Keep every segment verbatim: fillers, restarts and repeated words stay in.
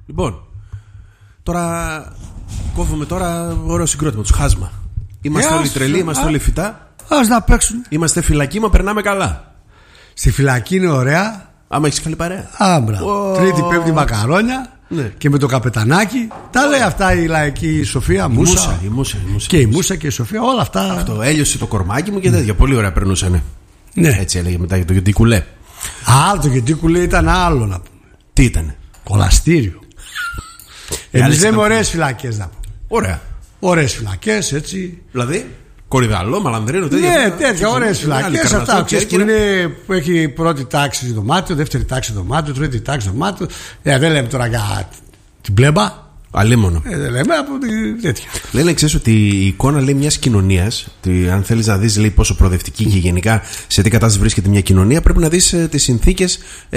Λοιπόν, τώρα κόβουμε τώρα ωραίο συγκρότημα, τους Χάσμα. Είμαστε όλοι τρελοί, είμαστε όλοι φυτά. Ας να παίξουν. Είμαστε φυλακή, μα περνάμε καλά. Στη φυλακή είναι ωραία. Άμα έχεις καλή παρέα. Άμπρα. Oh. Τρίτη, πέμπτη μακαρόνια. Ναι. Και με το καπετανάκι. Τα λέει αυτά η λαϊκή Σοφία, η Μούσα. Μούσα, η Μούσα, η Μούσα. Και η Μούσα και η Σοφία, όλα αυτά. Αυτό, έλειωσε το κορμάκι μου και τέτοια. Πολύ ωραία περνούσανε. Ναι. Έτσι έλεγε μετά για το Γεντικουλέ. Α, το Γεντικουλέ ήταν άλλο να πούμε. Τι ήτανε? Κολαστήριο. Εμείς λέμε ήταν... ωραίες φυλακές να πούμε. Ωραία. Ωραίες φυλακές, έτσι. Δηλαδή, Κορυδαλό, Μαλανδρίνο, τέτοια. Ναι, τέτοια ωραίες φυλακές. Αυτά ξέρεις που, είναι, που έχει πρώτη τάξη δωμάτιο, δεύτερη τάξη δωμάτιο, τρίτη τάξη δωμάτιο. Ε, δεν λέμε τώρα για την πλέμπα. Αλίμονο. Ε, δεν λέμε από την τέτοια. Λένε, ξέρεις ότι η εικόνα λέει μιας κοινωνίας, αν θέλεις να δεις λέει, πόσο προοδευτική και γενικά σε τι κατάσταση βρίσκεται μια κοινωνία, πρέπει να δεις ε, τις συνθήκες ε,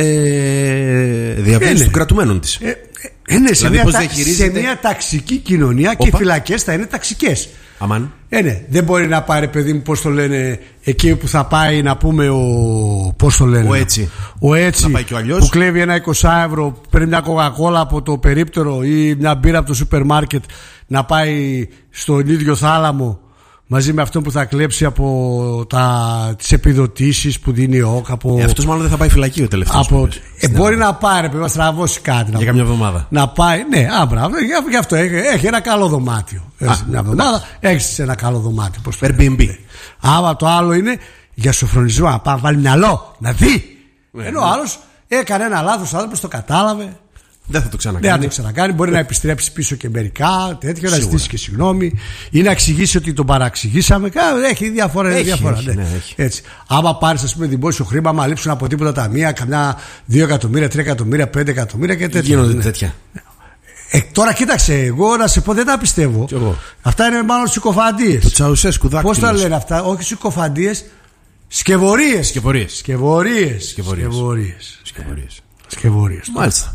διαβίωσης των κρατουμένων της. Ε, ε, ε, ναι, σε, δηλαδή, μια, διαχειρίζεται... σε μια ταξική κοινωνία. Οπα. Και οι φυλακές θα είναι ταξικές. Αμάν. Ε, ναι, δεν μπορεί να πάρει, παιδί μου, πώς το λένε, εκεί που θα πάει να πούμε ο. Πώς το λένε. Ο έτσι. Ο έτσι. Να πάει και ο αλλιώς. Που κλέβει ένα είκοσι ευρώ, παίρνει μια κοκακόλα από το περίπτερο ή μια μπύρα από το σούπερ μάρκετ να πάει στον ίδιο θάλαμο μαζί με αυτόν που θα κλέψει από τα, τις επιδοτήσεις που δίνει η ΟΚ. Από... Ε, αυτός μάλλον δεν θα πάει φυλακή ο τελευταίος. Από... Ε, μπορεί να πάρει, πρέπει να στραβώσει κάτι. Για καμιά εβδομάδα. Να πάει, ναι, άμπρα, γι' αυτό έχει, έχει ένα καλό δωμάτιο. Α, μια εβδομάδα έχει ένα καλό δωμάτιο. Airbnb. Άμα το άλλο είναι για σοφρονισμό, να πάει βάλει μυαλό, να δει. Ναι, ενώ ναι. ο άλλος έκανε ένα λάθος, ο άνθρωπος το κατάλαβε. Δεν θα το ξανακάνει. Δεν θα το ξανακάνει. Μπορεί να επιστρέψει πίσω και μερικά τέτοια, να ζητήσει και συγγνώμη ή να εξηγήσει ότι τον παραξηγήσαμε. Έχει διαφορά. Έχει, διαφορά έχει, ναι. Ναι, έχει. Έτσι. Άμα πάρει δημόσιο χρήμα, άμα λείψουν από τίποτα ταμεία, καμιά δύο εκατομμύρια, τρία εκατομμύρια, πέντε εκατομμύρια και τέτοια. Γίνονται ναι. τέτοια. Ε, τώρα κοίταξε, εγώ να σε πω δεν τα πιστεύω. Αυτά είναι μάλλον συκοφαντίες. Το Τσαουσέσκου δάκτυλος. Πώς τα λένε αυτά, όχι συκοφαντίες, σκευωρίες. Σκευωρίες. Σκευωρίες. Σκευωρίες. Σκευωρίες. Σκευωρίες. Μάλιστα.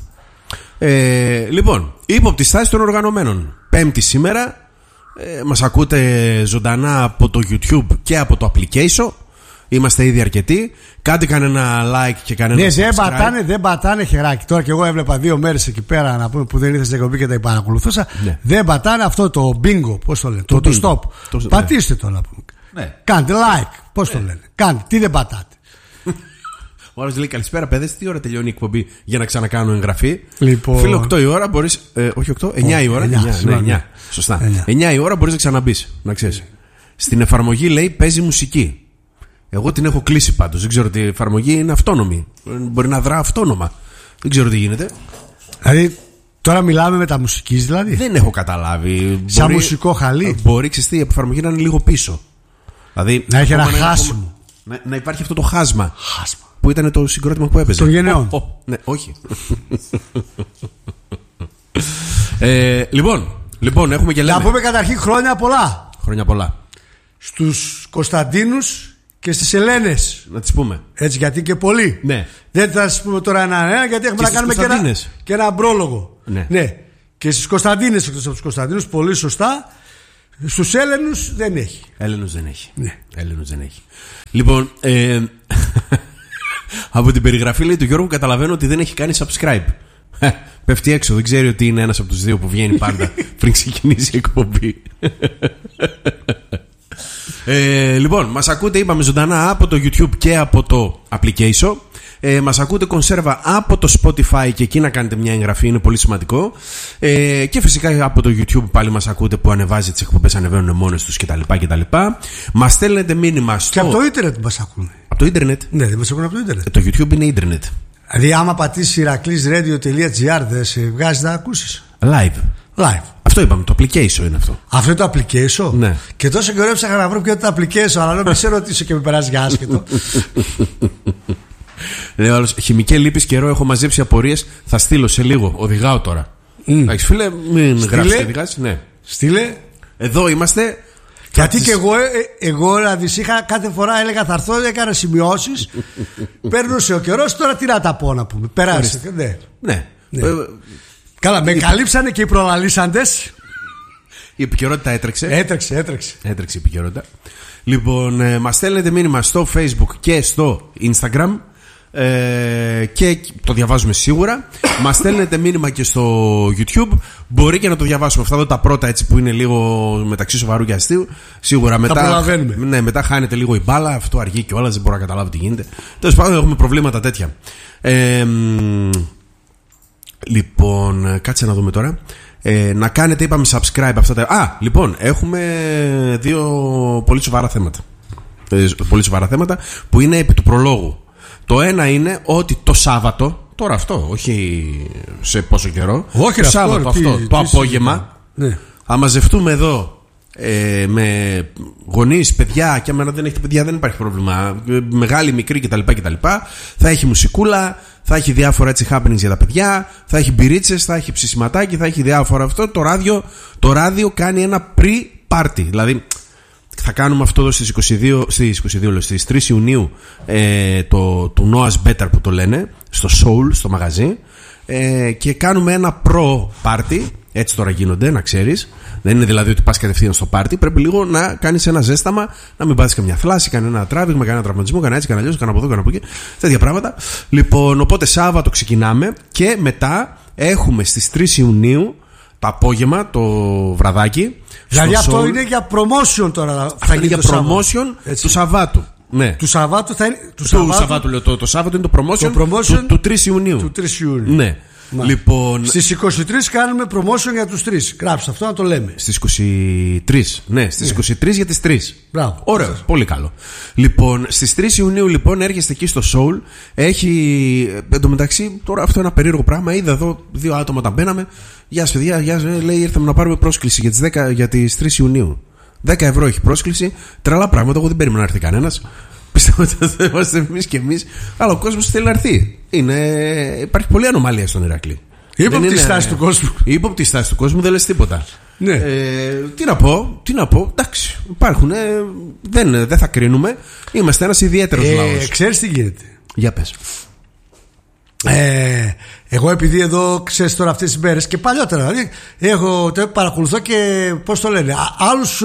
Ε, λοιπόν, ύποπτη στάση των οργανωμένων. Πέμπτη σήμερα. Ε, μας ακούτε ζωντανά από το YouTube και από το application. Είμαστε ήδη αρκετοί. Κάντε κανένα like και κανένα ναι, subscribe. δεν πατάνε, δεν πατάνε χεράκι. Τώρα και εγώ έβλεπα δύο μέρες εκεί πέρα να πούμε, που δεν ήρθε στην εκπομπή και τα παρακολουθούσα. Ναι. Δεν πατάνε αυτό το bingo, πώς το λένε. Το, το, το stop. Το, Πατήστε ναι. το να πούμε. Ναι. Κάντε like, πώς ναι. το λένε. Κάντε, τι δεν πατάτε. Ο άλλος λέει καλησπέρα, παιδες. Τι ώρα τελειώνει η εκπομπή για να ξανακάνω εγγραφή. Λοιπόν... Φίλε, οκτώ η ώρα μπορείς. Ε, όχι οκτώ, εννιά η ώρα. εννιά, ναι, εννιά. Σωστά. εννιά. εννιά η ώρα μπορείς να ξαναμπείς. Να ξέρεις. Στην εφαρμογή λέει παίζει μουσική. Εγώ την έχω κλείσει πάντως. Δεν ξέρω τι εφαρμογή είναι αυτόνομη. Μπορεί να δρά αυτόνομα. Δεν ξέρω τι γίνεται. Δηλαδή τώρα μιλάμε με τα μουσικής δηλαδή. Δεν έχω καταλάβει. Σαν μπορεί, μουσικό χαλί. Μπορεί ξεστή, η εφαρμογή να είναι λίγο πίσω. Δηλαδή, να έχει ένα χάσιμο. Να, να υπάρχει αυτό το χάσμα. Χάσμα. Που ήταν το συγκρότημα που έπαιζε. Των γενναιών. Oh, oh, ναι, όχι. ε, λοιπόν, λοιπόν, έχουμε και λέμε. Να πούμε καταρχήν χρόνια πολλά. Χρόνια πολλά. Στους Κωνσταντίνους και στις Ελένες. Να τις πούμε. Έτσι, γιατί και πολλοί. Ναι. Δεν θα σας πούμε τώρα ένα-ένα, γιατί έχουμε και να κάνουμε και ένα, και ένα πρόλογο. Ναι. ναι. Και στις Κωνσταντίνες, εκτός από τους Κωνσταντίνους, πολύ σωστά. Στους Έλληνους δεν έχει. Έλληνους δεν έχει. Ναι. Έλληνους δεν έχει. Λοιπόν, ε, από την περιγραφή λέει του Γιώργου καταλαβαίνω ότι δεν έχει κάνει subscribe. Πέφτει έξω, δεν ξέρει ότι είναι ένας από τους δύο που βγαίνει πάντα πριν ξεκινήσει η εκπομπή. ε, λοιπόν, μας ακούτε, είπαμε ζωντανά από το YouTube και από το application. Ε, μας ακούτε κονσέρβα από το Spotify και εκεί να κάνετε μια εγγραφή, είναι πολύ σημαντικό. Ε, και φυσικά από το YouTube πάλι μας ακούτε που ανεβάζει τις εκπομπές, ανεβαίνουν μόνες τους κτλ. κτλ. Μας στέλνετε μήνυμα στο. Και από το ίντερνετ μας ακούνε. Από το ίντερνετ. Ναι, δεν μας ακούνε από το ίντερνετ. Ε, το YouTube είναι ίντερνετ. Δηλαδή, άμα πατήσεις ηρακλής ρέιντιο τελεία τζι άρ, δεν σε βγάζει να ακούσεις. Live. Live. Αυτό είπαμε, το application είναι αυτό. Αυτό είναι το application. Ναι. Και τόσο καιρό έψαχνα να βρω ποιο είναι το application, αλλά δεν σε ρωτήσω και με περάσει για άσχετο. Λέει ο άλλος, χημική λύπης καιρό έχω μαζέψει απορίες. Θα στείλω σε λίγο. Οδηγάω τώρα. Εντάξει, mm. φίλε, μην γράψεις και οδηγάς. Ναι. Στείλε. Εδώ είμαστε. Γιατί τις... και εγώ, ε, εγώ δηλαδή είχα κάθε φορά έλεγα θα έρθω, έκανα σημειώσεις. Παίρνουσε ο καιρός, τώρα τι να τα πω να πούμε. Περάσει. Ναι. Ναι. ναι. Ε, Καλά, με η... καλύψανε και οι προλαλήσαντες. Η επικαιρότητα έτρεξε. Έτρεξε, έτρεξε. Έτρεξε η επικαιρότητα. Λοιπόν, ε, μας στέλνετε μήνυμα στο Facebook και στο Instagram. Ε, και το διαβάζουμε σίγουρα. Μας στέλνετε μήνυμα και στο YouTube. Μπορεί και να το διαβάσουμε. Αυτά εδώ τα πρώτα έτσι που είναι λίγο μεταξύ σοβαρού και αστείου. Σίγουρα μετά. Τα προλαβαίνουμε. Ναι, μετά χάνεται λίγο η μπάλα. Αυτό αργεί και όλα. Δεν μπορώ να καταλάβω τι γίνεται. Τέλος πάντων, έχουμε προβλήματα τέτοια. Ε, λοιπόν, κάτσε να δούμε τώρα. Ε, να κάνετε, είπαμε, subscribe αυτά τα. Α, λοιπόν, έχουμε δύο πολύ σοβαρά θέματα. Ε, πολύ σοβαρά θέματα που είναι επί του προλόγου. Το ένα είναι ότι το Σάββατο, τώρα αυτό, όχι σε πόσο καιρό, όχι, το Σάββατο αυτό, τι, το τι απόγευμα, ναι. Θα μαζευτούμε εδώ ε, με γονείς, παιδιά, και άμα δεν έχετε παιδιά δεν υπάρχει πρόβλημα, μεγάλη, μικρή κτλ, κτλ. Θα έχει μουσικούλα, θα έχει διάφορα έτσι happenings για τα παιδιά, θα έχει μπυρίτσες, θα έχει ψησιματάκι, θα έχει διάφορα αυτό. Το ράδιο, το ράδιο κάνει ένα pre-party, δηλαδή θα κάνουμε αυτό εδώ στις είκοσι δύο, στις, είκοσι δύο, στις τρεις Ιουνίου ε, το, το Noah's Better που το λένε, στο Soul, στο μαγαζί, ε, και κάνουμε ένα pro-party. Έτσι τώρα γίνονται, να ξέρεις. Δεν είναι δηλαδή ότι πας κατευθείαν στο πάρτι. Πρέπει λίγο να κάνεις ένα ζέσταμα, να μην πάθεις καμιά θλάση, κανένα τράβηγμα, κανένα τραυματισμό, κανένα έτσι, κανένα αλλιώς, κανένα από εδώ, κανένα από εκεί. Τέτοια πράγματα. Λοιπόν, οπότε Σάββατο ξεκινάμε και μετά έχουμε στις τρεις Ιουνίου το απόγευμα, το βραδάκι. Δηλαδή αυτό Soul. Είναι για promotion τώρα. Θα είναι για promotion του Σαββάτου. Ναι. Του Σαββάτου θα είναι. Του Σαββάτου, Σαββάτου λέω, το, το Σάββατο είναι το promotion, το promotion του, του τρεις Ιουνίου. Του τρεις Ιουνίου. Ναι. Λοιπόν, στις είκοσι τρεις κάνουμε promotion για τους τρεις. Γράψτε αυτό να το λέμε. Στις είκοσι τρεις. Ναι, στις ναι. είκοσι τρεις για τις τρεις. Μπράβο. Ωραίο, σας. Πολύ καλό. Λοιπόν, στις τρεις Ιουνίου λοιπόν έρχεστε εκεί στο Soul. Έχει. Εν τω μεταξύ, τώρα αυτό είναι ένα περίεργο πράγμα. Είδα εδώ δύο άτομα όταν μπαίναμε. Γεια σας, παιδιά, γεια σας. Λέει, ήρθαμε να πάρουμε πρόσκληση για τις, δέκα, για τις τρεις Ιουνίου. δέκα ευρώ έχει πρόσκληση. Τρελά πράγματα. Εγώ δεν περίμενα να έρθει κανένας. Πιστεύω ότι θα είμαστε εμείς και εμείς. Αλλά ο κόσμος θέλει να έρθει. Είναι... Υπάρχει πολλή ανομαλία στον Ηράκλειο. Η ύποπτη στάση του κόσμου. Η ύποπτη στάση του κόσμου δεν λες τίποτα. Ναι. Ε, τι να πω, τι να πω. Εντάξει, υπάρχουν. Ε, δεν, δεν θα κρίνουμε. Είμαστε ένας ιδιαίτερος ε, λαός. Ξέρεις τι γίνεται. Για πες. Ε, εγώ επειδή εδώ ξέρεις τώρα αυτές τις μέρες και παλιότερα δηλαδή, έχω, παρακολουθώ και πώς το λένε άλλους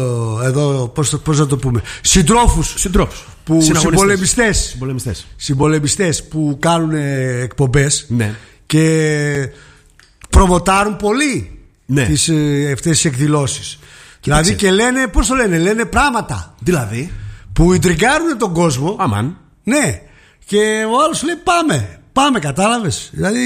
εδώ πώς, πώς να το πούμε συντρόφους, συντρόφους. Που συμπολεμιστές, συμπολεμιστές. συμπολεμιστές που κάνουν εκπομπές, ναι. Και προμοτάρουν πολύ, ναι. τις, αυτές τις εκδηλώσεις. Δηλαδή και λένε, πώς το λένε, λένε πράγματα δηλαδή που ιντριγκάρουν τον κόσμο. Αμάν. Ναι. Και ο άλλος λέει πάμε. Πάμε, κατάλαβες. Δηλαδή.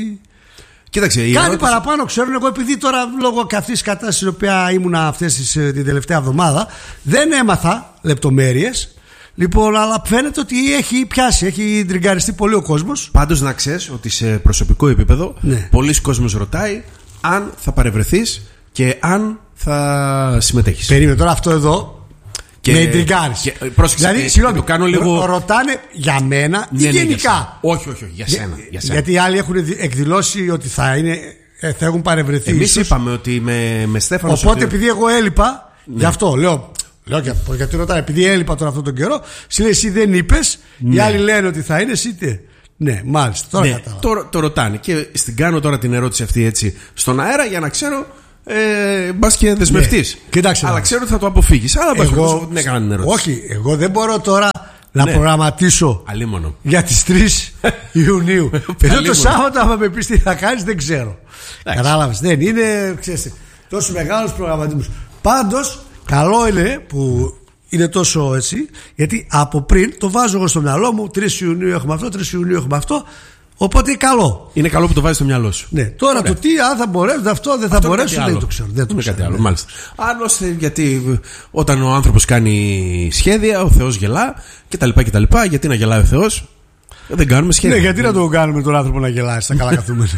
Κοίταξε, κάτι ερώτηση... παραπάνω ξέρουν. Εγώ επειδή τώρα λόγω και αυτής της κατάστασης στην οποία ήμουνα αυτές τις, την τελευταία εβδομάδα δεν έμαθα λεπτομέρειες. Λοιπόν, αλλά φαίνεται ότι έχει πιάσει, έχει τριγκαριστεί πολύ ο κόσμος. Πάντως να ξέρεις ότι σε προσωπικό επίπεδο, ναι. Πολλοί κόσμος ρωτάει αν θα παρευρεθείς και αν θα συμμετέχεις. Περίμενε τώρα αυτό εδώ. Και... με ιντριγκάρεις. Δηλαδή, συγγνώμη, το κάνω λίγο... ρωτάνε για μένα ή ναι, ναι, γενικά. Για όχι, όχι, όχι, για σένα, για σένα. Γιατί οι άλλοι έχουν εκδηλώσει ότι θα, είναι, θα έχουν παρευρεθεί. Εμείς είπαμε ότι με, με Στέφανο. Οπότε ότι... επειδή εγώ έλειπα, ναι. Γι' αυτό λέω. Λέω και, γιατί ρωτάνε, επειδή έλειπα τώρα αυτόν τον καιρό, εσύ λέει, εσύ δεν είπες, ναι. Οι άλλοι λένε ότι θα είναι, εσύ τι. Ναι, μάλιστα. Τώρα ναι, το, το ρωτάνε. Και στην κάνω τώρα την ερώτηση αυτή έτσι στον αέρα για να ξέρω. Ε, μπας και δεσμευτείς. Ναι. Αλλά ξέρω ότι θα το αποφύγεις. Αλλά μπας εγώ... την έκανα την ερώτηση. Όχι, εγώ δεν μπορώ τώρα να ναι. προγραμματίσω αλίμονο. Για τις τρεις Ιουνίου. Εδώ το Σάββατο, άμα με πεις τι θα κάνεις, δεν ξέρω. Κατάλαβες. Δεν είναι, ξέρεις, τόσο μεγάλος προγραμματισμός. Πάντως, καλό είναι που είναι τόσο έτσι, γιατί από πριν το βάζω εγώ στο μυαλό μου. τρεις Ιουνίου έχουμε αυτό, τρεις Ιουνίου έχουμε αυτό. Οπότε καλό. Είναι καλό που το βάζεις στο μυαλό σου. Ναι. Τώρα ωραία. Το τι, αν θα μπορέσουν αυτό, δεν θα αυτό μπορέσουν, δεν το ξέρω. Δεν το είναι ξέρω. Κάτι άλλο, μάλιστα. Άλλωστε, γιατί όταν ο άνθρωπος κάνει σχέδια, ο Θεός γελά κτλ. κτλ. Γιατί να γελάει ο Θεός, δεν κάνουμε σχέδια. Ναι, γιατί να το κάνουμε τον άνθρωπο να γελάει στα καλά καθούμενα.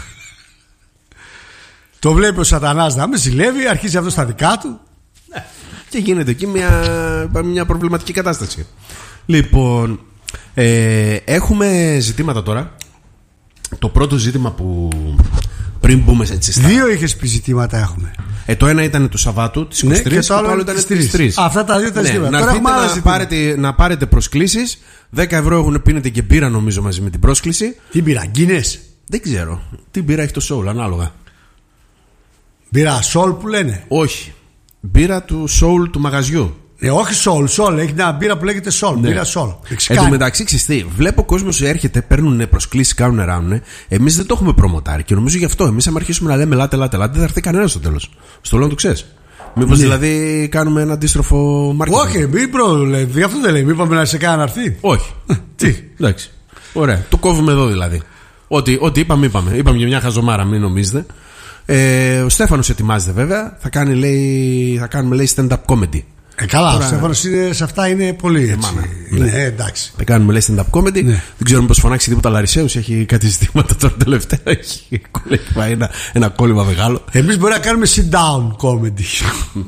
Το βλέπει ο Σατανάς να με ζηλεύει, αρχίζει αυτό στα δικά του. Ναι. Και γίνεται εκεί μια, μια προβληματική κατάσταση. Λοιπόν, ε, έχουμε ζητήματα τώρα. Το πρώτο ζήτημα που πριν μπούμε έτσι στα... Δύο είχες πει ζητήματα έχουμε. Ε, το ένα ήταν του Σαββάτου της είκοσι τρεις, ναι, και το άλλο, το άλλο ήταν της τρεις. Αυτά τα δύο ήταν ναι, ζητήματα. Να, να, πάρετε, να πάρετε προσκλήσεις. δέκα ευρώ έχουν, πίνετε και μπύρα νομίζω μαζί με την πρόσκληση. Τι μπύρα, Γκίνες? Δεν ξέρω. Τι μπύρα έχει το Soul, ανάλογα. Μπύρα Soul που λένε? Όχι. Μπύρα του Soul του μαγαζιού. Ε, όχι Σολ, Σολ. Έχει μια μπύρα που λέγεται Σολ. Ναι. Μπύρα Σολ. Εν τω μεταξύ, ξυστή, βλέπω κόσμο έρχεται, παίρνουν προσκλήσεις, κάνουν ράνουν. Εμείς δεν το έχουμε προμοτάρει και νομίζω γι' αυτό. Εμείς, αν αρχίσουμε να λέμε λάτε, λάτε, λάτε, δεν θα έρθει κανένα στο τέλος. Στο λόγο το ξέρεις. Μήπως ναι. δηλαδή κάνουμε ένα αντίστροφο marketing. Όχι, μην προβλέπει. Γι' αυτό δεν λέει. Μην είπαμε να σε κάνει να έρθει. Όχι. Τι. Εντάξει. Ωραία. Το κόβουμε εδώ δηλαδή. Ό,τι, ό,τι είπαμε, είπαμε. Είπαμε για μια χαζομάρα, μην νομίζετε. Ε, ο Στέφανος ετοιμάζεται βέβαια. Θα, κάνει, λέει, θα κάνουμε λέει stand-up comedy. Ε, καλά, τώρα... ο Στέφανος σε αυτά είναι πολύ έτσι. Εμάνα, είναι, ναι. ε, εντάξει. Θα κάνουμε λέει stand-up comedy. Ναι. Δεν ξέρουμε πως φωνάξει τίποτα Λαρισαίους. Έχει κάτι ζητήματα τώρα τελευταία. Έχει πάει ένα, ένα κόλλημα μεγάλο. Εμείς μπορεί να κάνουμε sit down comedy.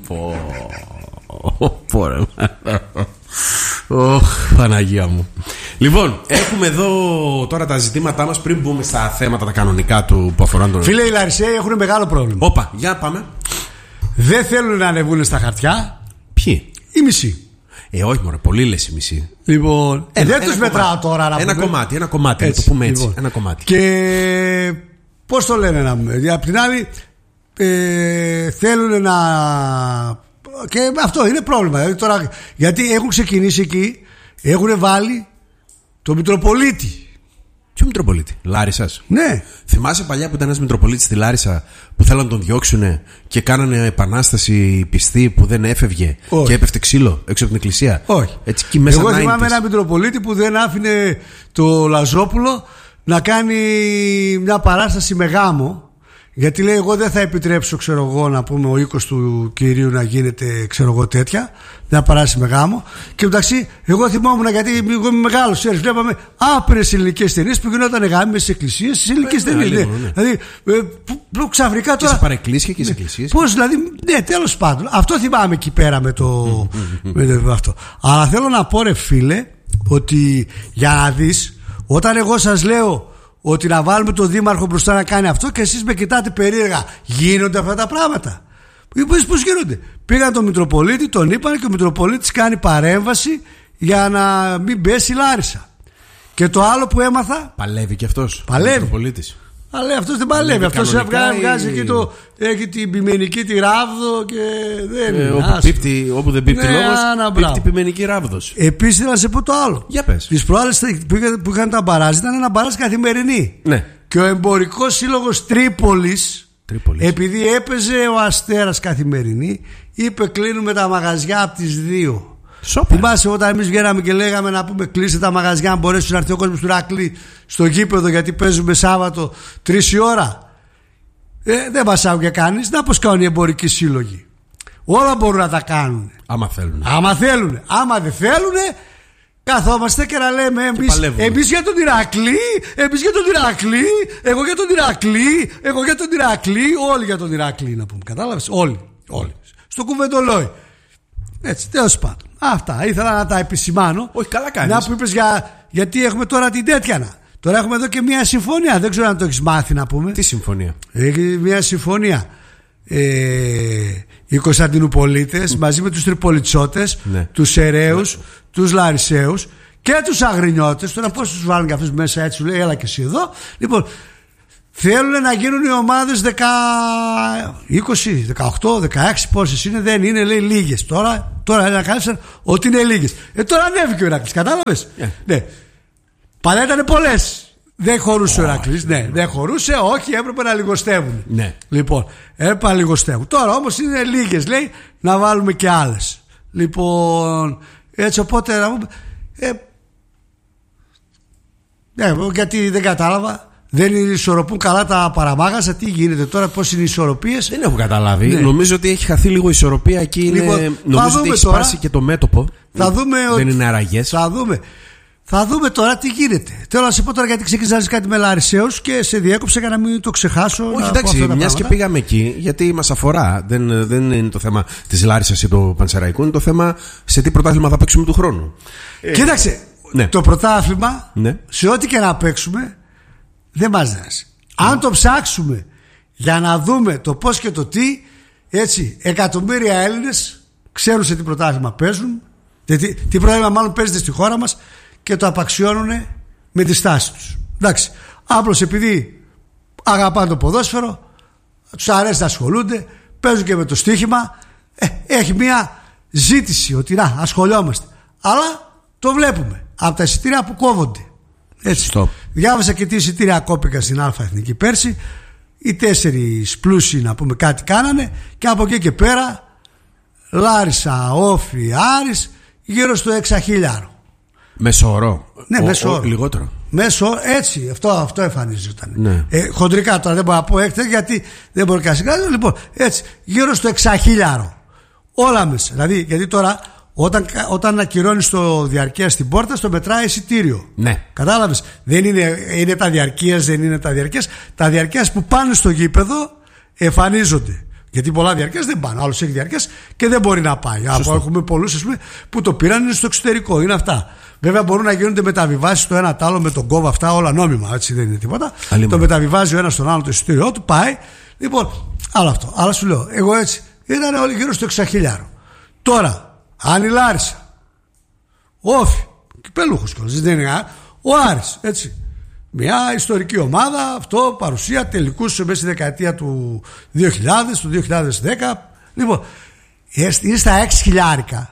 Πόρε. Ωχ, Παναγία μου. Λοιπόν, έχουμε εδώ τώρα τα ζητήματά μας πριν μπούμε στα θέματα τα κανονικά του που αφορούν τον. Φίλε, οι Λαρισαίοι έχουν μεγάλο πρόβλημα. Όπα, για πάμε. Δεν θέλουν να ανεβούν στα χαρτιά. Ποιοι? Οι μισοί. Ε, όχι, μωρέ, πολύ λες οι μισοί. Λοιπόν, ε, δεν τους μετράω τώρα να ένα πούμε. κομμάτι, ένα κομμάτι, έτσι, να το πούμε έτσι. Λοιπόν. Ένα κομμάτι. Και πώς το λένε να πούμε. Απ' την άλλη, ε, θέλουν να. Και αυτό είναι πρόβλημα. Δηλαδή τώρα, γιατί έχουν ξεκινήσει εκεί, έχουν βάλει το Μητροπολίτη. Ποιο Μητροπολίτη? Λάρισσας? Ναι. Θυμάσαι παλιά που ήταν ένας Μητροπολίτης στη Λάρισα που θέλαν να τον διώξουν και κάνανε επανάσταση πιστή που δεν έφευγε? Όχι. Και έπεφτε ξύλο έξω από την εκκλησία? Όχι. Έτσι, και μέσα. Εγώ θυμάμαι ένα Μητροπολίτη που δεν άφηνε το Λαζόπουλο να κάνει μια παράσταση με γάμο. Γιατί λέει, εγώ δεν θα επιτρέψω, ξέρω εγώ, να πούμε ο οίκος του κυρίου να γίνεται, ξέρω εγώ, τέτοια, να παράσει με γάμο. Και εντάξει, εγώ θυμόμουν, γιατί εγώ είμαι μεγάλος, ξέρεις, βλέπαμε άπειρες ελληνικές ταινίες που γινόταν γάμοι στις εκκλησίες, στις ελληνικές ταινίες. Ναι. Ναι. Δηλαδή, που ξαφνικά τώρα. Και σε παρεκκλήσια και στις εκκλησίες. Πώς, δηλαδή, ναι, τέλος πάντων. Αυτό θυμάμαι εκεί πέρα με το. με το αυτό. Αλλά θέλω να πω, ρε φίλε, ότι για να δεις, όταν εγώ σας λέω ότι να βάλουμε τον δήμαρχο μπροστά να κάνει αυτό και εσείς με κοιτάτε περίεργα, γίνονται αυτά τα πράγματα? Πώς, πώς γίνονται? Πήγαν τον Μητροπολίτη, τον είπαν και ο Μητροπολίτης κάνει παρέμβαση για να μην πέσει η Λάρισα. Και το άλλο που έμαθα. Παλεύει και αυτός. Παλεύει. Αλλά αυτός δεν παλεύει. Αυτός βγάζει, βγάζει ή... και το, έχει την πιμενική τη ράβδο και δεν ε, είναι. Όπου, πίπτει, όπου δεν πίπτει, ναι, λόγος, πίπτει πιμενική ράβδος. Επίσης θέλω να σε πω το άλλο. Για πες. Τις προάλλες που είχαν τα μπαράζ ήταν ένα μπαράζ καθημερινή. Ναι. Και ο Εμπορικός Σύλλογος Τρίπολης, Τρίπολης, επειδή έπαιζε ο Αστέρας καθημερινή, είπε κλείνουμε τα μαγαζιά από τις δύο. Σόπα. Θυμάσαι όταν εμείς βγαίναμε και λέγαμε να πούμε κλείστε τα μαγαζιά, να μπορέσει να έρθει ο κόσμος του Ηρακλή στο γήπεδο, γιατί παίζουμε Σάββατο τρεις η ώρα. Ε, δεν μας άκουγε κανείς. Να πως κάνουν οι εμπορικοί σύλλογοι. Όλα μπορούν να τα κάνουν. Άμα θέλουν. Άμα θέλουν. Άμα δεν θέλουν, καθόμαστε και να λέμε εμείς, εμείς για τον Ηρακλή, εμείς για τον Ηρακλή, εγώ για τον Ηρακλή, εγώ για τον Ηρακλή, όλοι για τον Ηρακλή να πούμε. Κατάλαβες? Όλοι. Όλοι. Στο κουβεντολόι. Έτσι, τέλος πάντων. Αυτά ήθελα να τα επισημάνω. Όχι, καλά κάνεις. Να που είπες για, γιατί έχουμε τώρα την τέτοια. Τώρα έχουμε εδώ και μια συμφωνία. Δεν ξέρω αν το έχεις μάθει να πούμε. Τι συμφωνία? Έχει μια συμφωνία. Ε, οι Κωνσταντινουπολίτες mm. μαζί με τους Τριπολιτσότες, ναι. τους Σεραίους, ναι. τους Λαρισαίους και τους Αγρινιώτες. Τώρα πώς τους βάλουν και αυτούς μέσα, έτσι σου λέει, έλα και εσύ εδώ. Λοιπόν, θέλουν να γίνουν οι ομάδες δεκα, είκοσι, δεκαοκτώ, δεκαέξι, πόσες είναι, δεν είναι, λέει, λίγες. Τώρα, τώρα ανακάλυψαν ότι είναι λίγες. Ε, τώρα ανέβηκε ο Ηρακλής, κατάλαβες? Yeah. Ναι. Παλιά ήταν πολλές. Δεν χωρούσε oh, ο Ηρακλής, ναι, δεν χωρούσε, όχι, έπρεπε να λιγοστεύουν. Ναι. Λοιπόν, έπρεπε να λιγοστεύουν. Τώρα όμως είναι λίγες, λέει, να βάλουμε και άλλες. Λοιπόν, έτσι οπότε να πούμε. Ε, ναι, γιατί δεν κατάλαβα. Δεν ισορροπούν καλά τα παραμάγαζα. Τι γίνεται τώρα, πώς είναι οι ισορροπίες? Δεν έχω καταλάβει. Ναι. Νομίζω ότι έχει χαθεί λίγο η ισορροπία εκεί. Λοιπόν, είναι... Νομίζω ότι έχει σπάσει και το μέτωπο. Θα δούμε. Δεν είναι αραγές. Θα δούμε. Θα δούμε τώρα τι γίνεται. Θέλω να σε πω τώρα, γιατί ξεκινάς κάτι με Λαρισαίους και σε διέκοψα για να μην το ξεχάσω. Όχι, εντάξει, μιας και πήγαμε εκεί, γιατί μας αφορά. Δεν, δεν είναι το θέμα της Λάρισσας ή του Πανσεραϊκού, είναι το θέμα σε τι πρωτάθλημα θα παίξουμε του χρόνου. Κοίταξε, ε, ναι. το πρωτάθλημα, ναι. σε ό,τι και να παίξουμε, δεν μας νοιάζει. Ναι. Αν το ψάξουμε για να δούμε το πώς και το τι, έτσι, εκατομμύρια Έλληνες ξέρουν σε τι πρωτάθλημα παίζουν, γιατί τι πρωτάθλημα μάλλον παίζεται στη χώρα μας, και το απαξιώνουν με τη στάση τους. Εντάξει, απλώς επειδή αγαπάνε το ποδόσφαιρο, τους αρέσει να ασχολούνται, παίζουν και με το στοίχημα, ε, έχει μια ζήτηση ότι να ασχολιόμαστε. Αλλά το βλέπουμε από τα εισιτήρια που κόβονται. Έτσι. Stop. Διάβασα και τι εισιτήρια κόπηκαν στην Α Εθνική πέρσι. Οι τέσσερις πλούσιοι να πούμε κάτι κάνανε. Και από εκεί και πέρα Λάρισα, Όφη, Άρης γύρω στο εξαχίλιαρο. Μεσόωρο. Ναι, μεσόωρο. Λιγότερο. Μέσο, έτσι, αυτό, αυτό εμφανίζονταν. Ναι. Ε, χοντρικά τώρα δεν μπορώ να πω έκτε γιατί δεν μπορεί να συγκράτει. Λοιπόν, έτσι, γύρω στο εξαχίλιαρο. Όλα μέσα. Δηλαδή, γιατί τώρα όταν, όταν ακυρώνεις το διαρκείας στην πόρτα, στο μετράει εισιτήριο. Ναι. Κατάλαβες. Δεν είναι, είναι τα διαρκείας, δεν είναι τα διαρκείας. Τα διαρκείας που πάνε στο γήπεδο εμφανίζονται. Γιατί πολλά διαρκείας δεν πάνε. Άλλος έχει διαρκείας και δεν μπορεί να πάει. Από, έχουμε πολλούς ας πούμε, που το πήραν είναι στο εξωτερικό. Είναι αυτά. Βέβαια μπορούν να γίνονται μεταβιβάσεις το ένα τ' άλλο με τον κόβ, αυτά όλα νόμιμα. Έτσι δεν είναι τίποτα. Αλήμα. Το μεταβιβάζει ο ένας στον άλλο το εισιτήριό του, πάει. Λοιπόν, άλλο αυτό. Αλλά σου λέω, εγώ έτσι ήταν όλοι γύρω στο εξαχίλιαρο. Τώρα, αν η Λάρισα, Όφη, κυπέλουχος κιόλας, δεν είναι, ο Άρης, έτσι. Μια ιστορική ομάδα, αυτό παρουσία τελικούς μέσα στη δεκαετία του δύο χιλιάδες, του δύο χιλιάδες δέκα. Λοιπόν, είναι στα έξι χιλιάρικα.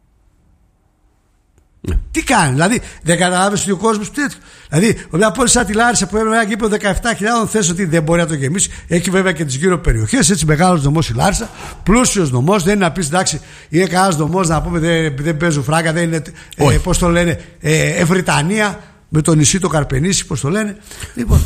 Ναι. Τι κάνει, δηλαδή δεν καταλάβει ότι ο κόσμος τέτοιο. Δηλαδή, μια πόλη σαν τη Λάρισα που έμεινε ένα γήπεδο δεκαεπτά χιλιάδες, θες ότι δεν μπορεί να το γεμίσει. Έχει βέβαια και τις γύρω περιοχές. Έτσι, μεγάλος νομός η Λάρισα, πλούσιος νομός. Δεν είναι να πει εντάξει, είναι κανένας νομός να πούμε δεν, δεν παίζουν φράγκα, δεν είναι. Ε, πώς το λένε, ε, Ευρυτανία με το νησί το Καρπενήσι, πώς το λένε. Λοιπόν,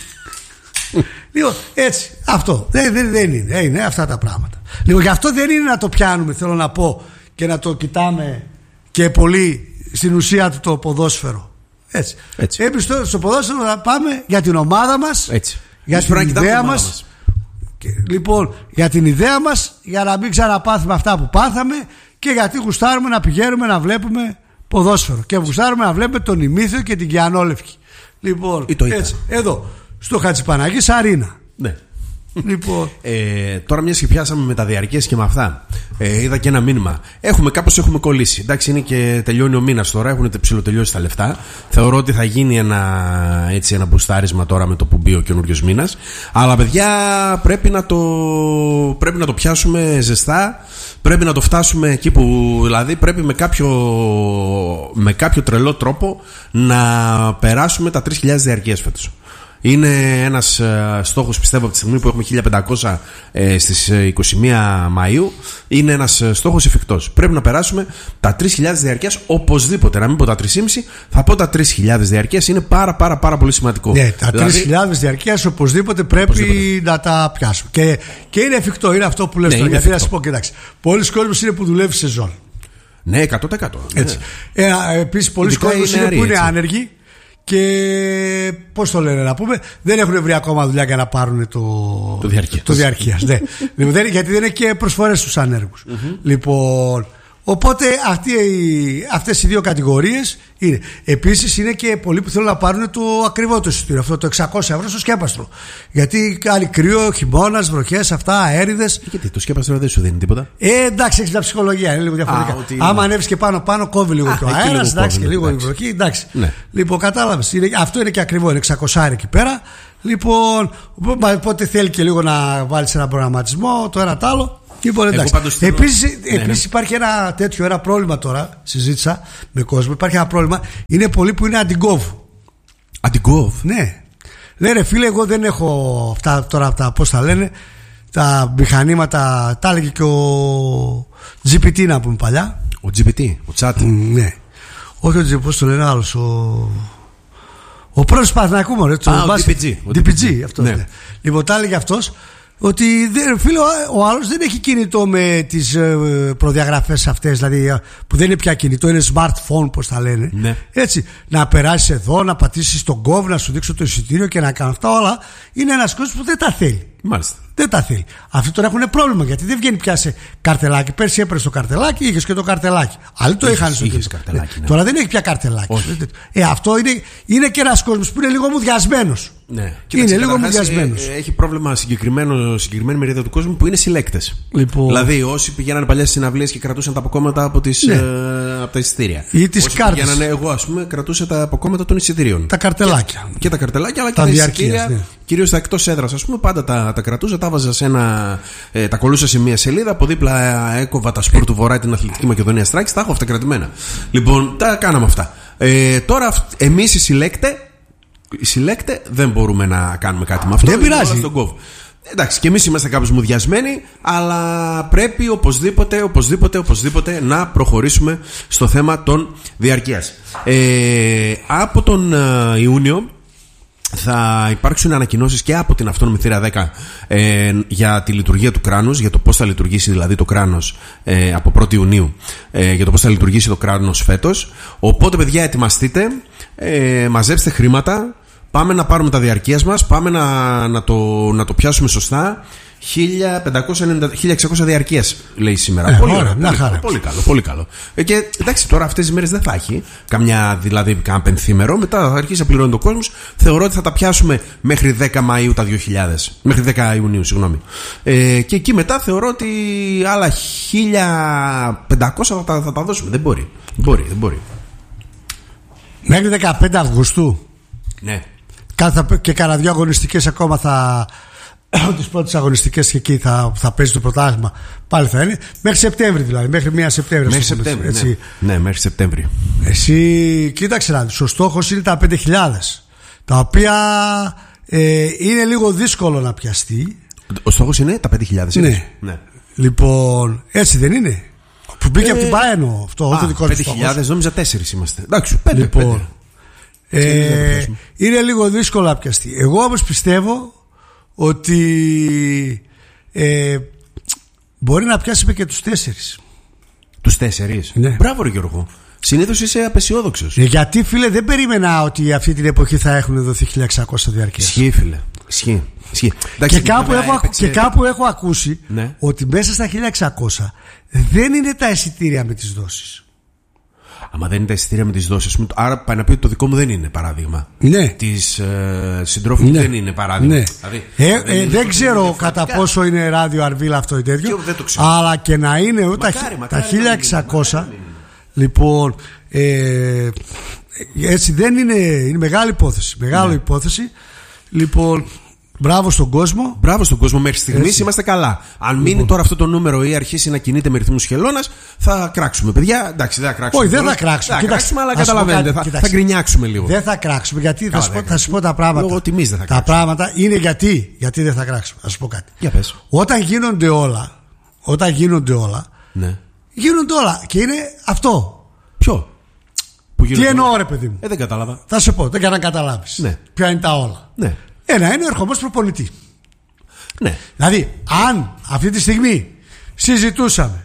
λοιπόν έτσι, αυτό δεν, δεν, δεν είναι, ε, είναι αυτά τα πράγματα. Λοιπόν, γι' αυτό δεν είναι να το πιάνουμε, θέλω να πω, και να το κοιτάμε και πολύ. Στην ουσία του το ποδόσφαιρο. Έτσι. Έτσι. Εμείς στο, στο ποδόσφαιρο θα πάμε για την ομάδα μας. Έτσι. Για την ιδέα μας. μας. Και, λοιπόν, για την ιδέα μας, για να μην ξαναπάθουμε αυτά που πάθαμε και γιατί γουστάρουμε να πηγαίνουμε να βλέπουμε ποδόσφαιρο. Και γουστάρουμε να βλέπουμε τον Ημίθιο και την Κιανόλευκη. Λοιπόν, έτσι. Εδώ, στο Χατζηπαναγής Αρίνα. Ναι. Λοιπόν. Ε, τώρα μιας και πιάσαμε με τα διαρκές και με αυτά, ε, είδα και ένα μήνυμα. Έχουμε κάπως έχουμε κολλήσει. Εντάξει, είναι και τελειώνει ο μήνας τώρα, έχουν ψιλοτελειώσει τα λεφτά. Θεωρώ ότι θα γίνει ένα, έτσι, ένα μπουστάρισμα τώρα με το που μπει ο καινούριος μήνας. Αλλά παιδιά, πρέπει να το, πρέπει να το πιάσουμε ζεστά. Πρέπει να το φτάσουμε εκεί που, δηλαδή πρέπει με κάποιο, με κάποιο τρελό τρόπο να περάσουμε τα τρεις χιλιάδες διαρκείες φέτος. Είναι ένας ε, στόχος, πιστεύω, από τη στιγμή που έχουμε χίλια πεντακόσια ε, στις είκοσι μία Μαΐου. Είναι ένας ε, στόχος εφικτός. Πρέπει να περάσουμε τα τρεις χιλιάδες διαρκείας οπωσδήποτε. Να μην πω τα τρεις χιλιάδες πεντακόσια, θα πω τα τρεις χιλιάδες διαρκείας. Είναι πάρα πάρα πάρα πολύ σημαντικό. Ναι, τα δηλαδή, τρεις χιλιάδες διαρκείας οπωσδήποτε πρέπει οπωσδήποτε. να τα πιάσουμε. Και, και είναι εφικτό, είναι αυτό που λες ναι, τώρα. Γιατί να σου πω, κοιτάξτε, πολλοί κόσμοι είναι που δουλεύει σεζόν. Ναι, εκατό τοις εκατό. Έτσι. Ναι. Ε, επίσης, πολλοί κόσμοι είναι, είναι που είναι άνεργοι. Και πώς το λένε να πούμε, δεν έχουν βρει ακόμα δουλειά για να πάρουν το, το διαρκείας. Το διαρκείας ναι. Λοιπόν, γιατί δεν είναι και προσφορές στους ανέργους. Mm-hmm. Λοιπόν, οπότε αυτοί, αυτές οι δύο κατηγορίες είναι. Επίσης είναι και πολλοί που θέλουν να πάρουν το ακριβό το εισιτήριο, αυτό το εξακόσια ευρώ στο σκέπαστρο. Γιατί κάνει κρύο, χειμώνας, βροχές, αυτά, αέριδες. Γιατί το σκέπαστρο δεν σου δίνει τίποτα. Ε, εντάξει, έχει μια ψυχολογία, είναι λίγο διαφορετικά. Α, ότι... Άμα ανέβεις και πάνω-πάνω, κόβει λίγο και ο αέρας, εντάξει, και λίγο εντάξει. η βροχή, εντάξει. Ναι. Λοιπόν, κατάλαβες. Αυτό είναι και ακριβό, είναι εξακόσια εκεί πέρα. Λοιπόν, οπότε θέλει και λίγο να βάλεις ένα προγραμματισμό, το ένα τ' άλλο. Λοιπόν, επίσης, ναι, επίσης ναι. υπάρχει ένα τέτοιο ένα πρόβλημα τώρα. Συζήτησα με κόσμο. Υπάρχει ένα πρόβλημα. Είναι πολλοί που είναι αντιγκόβ. Αντιγκόβ. Ναι. Λένε φίλε, εγώ δεν έχω αυτά τώρα αυτά, πώς τα λένε, τα μηχανήματα. Τα έλεγε και ο τζι πι τι να πούμε παλιά. Ο τζι πι τι, ο chat. Ναι. Όχι ο τζι πι τι, πώς το λένε άλλος. Ο, ο πρώτος Παναθηναϊκού μου. Ο ντι πι τζι. ντι πι τζι αυτό. Ναι. Λοιπόν, τα έλεγε αυτός. Ότι φίλε, ο άλλος δεν έχει κινητό με τις προδιαγραφές αυτές, δηλαδή που δεν είναι πια κινητό, είναι smartphone, πώς τα λένε. Ναι. Έτσι, να περάσεις εδώ, να πατήσεις τον κόβ, να σου δείξω το εισιτήριο και να κάνω αυτά όλα. Είναι ένας κόσμος που δεν τα θέλει. Μάλιστα. Δεν τα θέλει. Αυτοί τώρα έχουν πρόβλημα γιατί δεν βγαίνει πια σε καρτελάκι. Πέρσι έπαιρνε το καρτελάκι, είχες και το καρτελάκι. Άλλοι το είχαν στο καρτελάκι. Ναι. Τώρα δεν έχει πια καρτελάκι. Ε, αυτό είναι, είναι και ένας κόσμος που είναι λίγο μουδιασμένος. Ναι. Είναι λίγο μουδιασμένος. Ε, έχει πρόβλημα συγκεκριμένο, συγκεκριμένη μερίδα του κόσμου που είναι συλλέκτες. Λοιπόν... Δηλαδή όσοι πηγαίνανε παλιά στις συναυλίες και κρατούσαν τα αποκόμματα από τις, ναι. ε, από τα εισιτήρια. Ή τις κάρτες. Ναι, εγώ, ας πούμε, κρατούσα τα αποκόμματα των εισιτήριων. Τα καρτελάκια. Και, και τα καρτελάκια, αλλά τα και τα εισιτήρια. Ναι. Κυρίως τα εκτός έδρας, ας πούμε, πάντα τα, τα κρατούσα, τα βάζα σε ένα. Ε, τα κολούσα σε μία σελίδα. Από δίπλα έκοβα τα σπορ του Βορρά, την Αθλητική Μακεδονία Στράκης. Τα έχω αυτά κρατημένα. Λοιπόν, τα κάναμε αυτά. Ε, τώρα, εμείς οι συλλέκτε, οι συλλέκτε δεν μπορούμε να κάνουμε κάτι με αυτό. Δεν πειράζει. Εντάξει, και εμείς είμαστε κάπως μουδιασμένοι, αλλά πρέπει οπωσδήποτε, οπωσδήποτε, οπωσδήποτε να προχωρήσουμε στο θέμα των διαρκείας. Ε, από τον ε, Ιούνιο θα υπάρξουν ανακοινώσεις και από την αυτόνομη θύρα δέκα ε, για τη λειτουργία του κράνους, για το πώς θα λειτουργήσει δηλαδή το κράνος ε, από πρώτη Ιουνίου, ε, για το πώς θα λειτουργήσει το κράνος φέτος. Οπότε, παιδιά, ετοιμαστείτε, ε, μαζέψτε χρήματα. Πάμε να πάρουμε τα διαρκείας μας. Πάμε να, να, το, να το πιάσουμε σωστά. χίλια εξακόσια διαρκείας λέει σήμερα. Ε, πολύ, ωραία, ωραία, πολύ, καλά. πολύ καλό, πολύ καλό. Ε, και εντάξει, τώρα αυτές τις μέρες δεν θα έχει καμιά, δηλαδή, κανένα πενθήμερο. Μετά θα αρχίσει να πληρώνει το κόσμος. Θεωρώ ότι θα τα πιάσουμε μέχρι δέκα Μαΐου τα δύο χιλιάδες. Μέχρι δέκα Ιουνίου, συγγνώμη. Ε, και εκεί μετά θεωρώ ότι άλλα χίλια πεντακόσια θα τα, θα τα δώσουμε. Δεν μπορεί. Μπορεί, δεν μπορεί. Μέχρι δεκαπέντε Αυγούστου. Ναι. Και κάνα δύο αγωνιστικές ακόμα θα. Τις πρώτες αγωνιστικές και εκεί θα, θα παίζει το πρωτάθλημα. Πάλι θα είναι. Μέχρι Σεπτέμβρη δηλαδή. Μέχρι μία Σεπτέμβρη. Μέχρι Σεπτέμβρη. Ναι. ναι, μέχρι Σεπτέμβρη. Εσύ κοίταξε να δεις. Ο στόχος είναι τα πέντε χιλιάδες. Τα οποία ε, είναι λίγο δύσκολο να πιαστεί. Ο στόχος είναι τα πέντε χιλιάδες. Ναι. ναι. Λοιπόν, έτσι δεν είναι. Που μπήκε ε, από την Πάενο αυτό. Α, πέντε χιλιάδες, νόμιζα τέσσερις είμαστε. Εντάξει, πέντε. Λοιπόν, ε, είναι λίγο δύσκολο να πιαστεί. Εγώ όμως πιστεύω ότι ε, μπορεί να πιάσουμε και τους τέσσερις. Τους τέσσερις. Ναι. Μπράβο ρε Γιώργο. Συνήθως είσαι απεσιόδοξος. Ε, γιατί φίλε δεν περίμενα ότι αυτή την εποχή θα έχουν δοθεί χίλια εξακόσια διαρκείας. Ισχύει φίλε. Ισχύει. Ισχύει. Και, κάπου έχω, έπαιξε... και κάπου έχω ακούσει ναι. ότι μέσα στα χίλια εξακόσια δεν είναι τα εισιτήρια με τις δόσεις. Άμα δεν είναι τα εισιτήρια με τις δόσεις, άρα πάει να πει ότι το δικό μου δεν είναι παράδειγμα. Ναι. Της ε, συντρόφου μου ναι. δεν είναι παράδειγμα. Ναι. Δηλαδή, ε, δεν, ε, δεν ξέρω κατά πόσο είναι ράδιο Αρβίλα αυτό ή τέτοιο. Αλλά και να είναι μακάρι, τα, μακάρι, τα χίλια εξακόσια. Μακάρι, λοιπόν, ε, έτσι δεν είναι. Είναι μεγάλη υπόθεση. Μεγάλη ναι. υπόθεση. Λοιπόν. Μπράβο στον κόσμο. Μπράβο στον κόσμο. Μέχρι στιγμής είμαστε καλά. Αν μείνει λοιπόν. τώρα αυτό το νούμερο ή αρχίσει να κινείται με ρυθμούς χελώνας, θα κράξουμε. Παιδιά, εντάξει, δεν θα κράξουμε. Όχι, δεν θα κράξουμε. Θα κράξουμε, αλλά καταλαβαίνετε. Θα, θα γκρινιάξουμε λίγο. Δεν θα κράξουμε. Γιατί θα, θα σου πω τα πράγματα. Λόγω τιμής δεν θα τα πράγματα είναι γιατί. Γιατί δεν θα κράξουμε. Θα σου πω κάτι. Για πες. Όταν γίνονται όλα. Όταν γίνονται όλα. Ναι. Γίνονται όλα. Και είναι αυτό. Ποιο? Τι εννοώ, ρε παιδί μου. Ε, δεν κατάλαβα. Θα σου πω, δεν κάνω να καταλάβεις. Ναι. Ποια είναι τα όλα. Ναι. Ένα είναι ο ερχομός προπονητή. Ναι. Δηλαδή, αν αυτή τη στιγμή συζητούσαμε,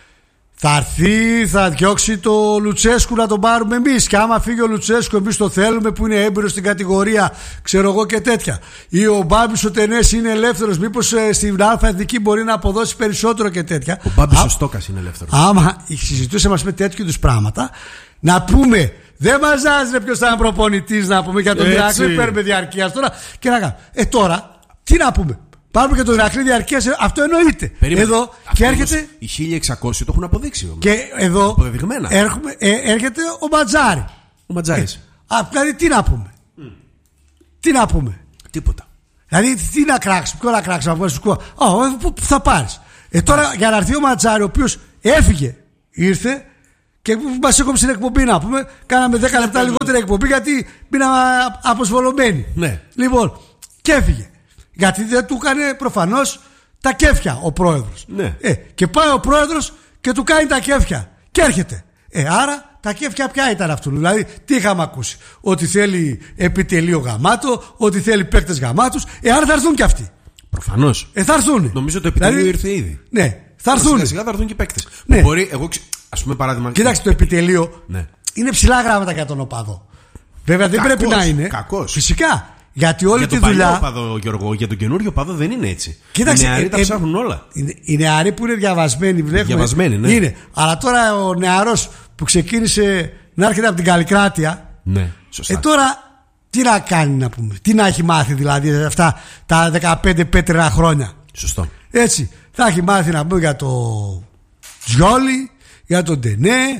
θα έρθει, θα διώξει το Λουτσέσκου να τον πάρουμε εμείς. Και άμα φύγει ο Λουτσέσκου, εμείς το θέλουμε που είναι έμπειρος στην κατηγορία, ξέρω εγώ και τέτοια. Ή ο Μπάμπης ο Τενές είναι ελεύθερος, μήπως ε, στην Α' Εθνική μπορεί να αποδώσει περισσότερο και τέτοια. Ο Μπάμπης ο Στόκας είναι ελεύθερος. Άμα συζητούσαμε με τέτοιου είδους πράγματα, να πούμε. Δεν μας νοιάζει ποιος θα είναι προπονητής να πούμε για τον Ηρακλή. Παίρνουμε διαρκείας τώρα και να κάνουμε. Ε, τώρα, τι να πούμε. Πάρουμε και τον Ηρακλή διαρκείας. Αυτό εννοείται. Περίμενε. Εδώ αυτό και έρχεται. Οι χίλια εξακόσια το έχουν αποδείξει όμως. Και εδώ έρχομαι, ε, έρχεται ο Ματζάρη. Ο Ματζάρης. Ε, α, δηλαδή, τι να πούμε. Mm. Τι να πούμε. Τίποτα. Δηλαδή, τι να κράξουμε. Ποιο να κράξουμε. Πού θα πάρεις. Ε, τώρα για να έρθει ο Ματζάρη, ο οποίος έφυγε, ήρθε. Και μας έκοψε την εκπομπή να πούμε. Κάναμε δέκα λεπτά λιγότερη εκπομπή γιατί μείναμε αποσβολωμένοι. Ναι. Λοιπόν, και έφυγε. Γιατί δεν του έκανε προφανώς τα κέφια ο πρόεδρος. Ναι. Ε, και πάει ο πρόεδρος και του κάνει τα κέφια. Και έρχεται. Ε, άρα τα κέφια ποια ήταν αυτού. Δηλαδή, τι είχαμε ακούσει. Ότι θέλει επιτελείο γαμάτο, ότι θέλει παίκτες γαμάτους. Ε, άρα θα έρθουν και αυτοί. Προφανώς. Ε, θα έρθουν. Νομίζω το επιτελείο δηλαδή, ήρθε ήδη. Ναι, θα έρθουν. Σιγά σιγά θα έρθουν και παίκτες. Ναι. Μπορεί, εγώ ας πούμε παράδειγμα. Κοίταξε το επιτελείο. Ναι. Είναι ψηλά γράμματα για τον οπαδό. Βέβαια δεν κακός, πρέπει να είναι. Κακός. Φυσικά. Γιατί όλη για τη δουλειά. Για τον παλιό οπαδό, Γιώργο, για τον καινούριο οπαδό δεν είναι έτσι. Κοίταξε, οι νεαροί ε, τα ε, ψάχνουν όλα. Οι νεαροί που είναι διαβασμένοι, βλέπουμε. Διαβασμένοι, ναι. Είναι. Αλλά τώρα ο νεαρός που ξεκίνησε να έρχεται από την Καλλικράτεια. Ναι, σωστά. Ε, τώρα τι να κάνει να πούμε. Τι να έχει μάθει δηλαδή αυτά τα δεκαπέντε πέτρινα χρόνια. Σωστό. Έτσι. Θα έχει μάθει να πούμε για το Τζιόλι, για τον Ντενέ,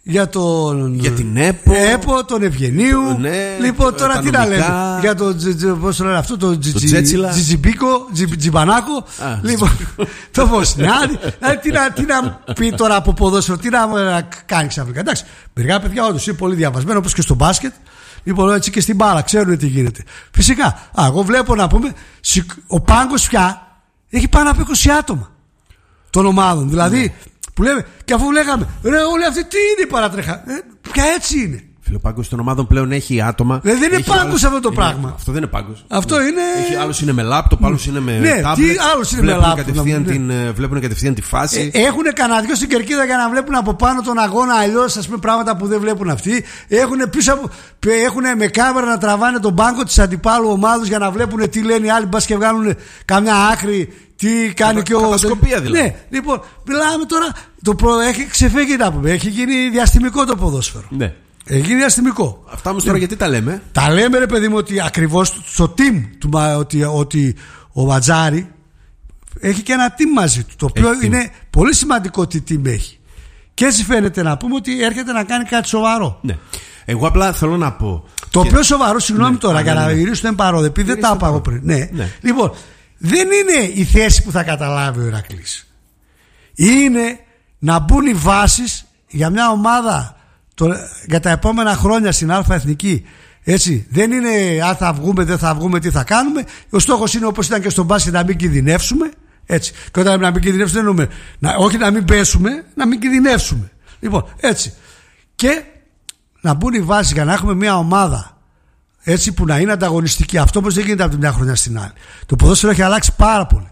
για τον. Για την ΕΠΟ. ΕΠΟ, τον Ευγενίου. Ναι, λοιπόν, τώρα τι να λέμε. Για τον. Πώς το λένε αυτό, τον Τζιτζιμπίκο, Τζιμπανάκο. Λοιπόν, το Βοσνιάδη. Τι να πει τώρα από ποδόσφαιρο, τι να κάνει ξαφνικά. Εντάξει, μερικά παιδιά όντως είναι πολύ διαβασμένα, όπως και στο μπάσκετ. Λοιπόν, έτσι και στην μπάλα, ξέρουν τι γίνεται. Φυσικά, α, εγώ βλέπω να πούμε, ο πάγκος πια έχει πάνω από είκοσι άτομα των ομάδων. Δηλαδή, ναι. Που λέμε, και αφού λέγαμε, ρε, όλοι αυτοί τι είναι η παρατρέχα. Ε, πια έτσι είναι. Ο πάγκος των ομάδων πλέον έχει άτομα. Δεν, δεν είναι πάγκος αυτό το είναι, πράγμα. Αυτό δεν είναι πάγκος. Αυτό είναι. Έχει, άλλος είναι με λάπτοπ, άλλος είναι με ναι, τάμπλετ. Τι άλλος είναι βλέπουν με λάπτοπ. Κατευθείαν ναι. την, βλέπουν κατευθείαν τη φάση. Ε, έχουν κανένα δυο στην κερκίδα για να βλέπουν από πάνω τον αγώνα, αλλιώς ας πούμε πράγματα που δεν βλέπουν αυτοί. Έχουν πίσω από. Έχουν με κάμερα να τραβάνε τον πάγκο της αντιπάλου ομάδος για να βλέπουν τι λένε οι άλλοι. Μπας και βγάλουν καμιά άκρη. Τι κάνει και ο. Κατασκοπία δηλαδή. Ναι, λοιπόν, μιλάμε τώρα. Το προ... Έχει ξεφύγει να πούμε. Έχει γίνει διαστημικό το ποδόσφαιρο. Ναι. Έχει γίνει διαστημικό. Αυτά όμως τώρα ναι. Γιατί τα λέμε. Τα λέμε ρε παιδί μου ότι ακριβώς στο team του, ότι, ότι ο Ματζάρη έχει και ένα team μαζί του. Το οποίο έχει είναι team. Πολύ σημαντικό τι team έχει. Και έτσι φαίνεται να πούμε ότι έρχεται να κάνει κάτι σοβαρό. Ναι. Εγώ απλά θέλω να πω. Το και... πιο σοβαρό, συγγνώμη ναι, τώρα, ναι, για ναι, να ναι. γυρίσω τον παρόδο, επειδή δεν τα είπα εγώ πριν. Ναι. Ναι. Λοιπόν, δεν είναι η θέση που θα καταλάβει ο Ηρακλής. Είναι να μπουν οι βάσεις για μια ομάδα το, για τα επόμενα χρόνια στην Α' Εθνική. Έτσι, δεν είναι αν θα βγούμε, δεν θα βγούμε, τι θα κάνουμε. Ο στόχος είναι, όπως ήταν και στον μπάσκετ, να μην κινδυνεύσουμε. Έτσι. Και όταν λέμε να μην κινδυνεύσουμε, δεν εννοούμε να, όχι να μην πέσουμε, να μην κινδυνεύσουμε. Λοιπόν, έτσι. Και να μπουν οι βάσεις για να έχουμε μια ομάδα έτσι που να είναι ανταγωνιστική. Αυτό όπως δεν γίνεται από τη μια χρονιά στην άλλη. Το ποδόσφαιρο έχει αλλάξει πάρα πολύ.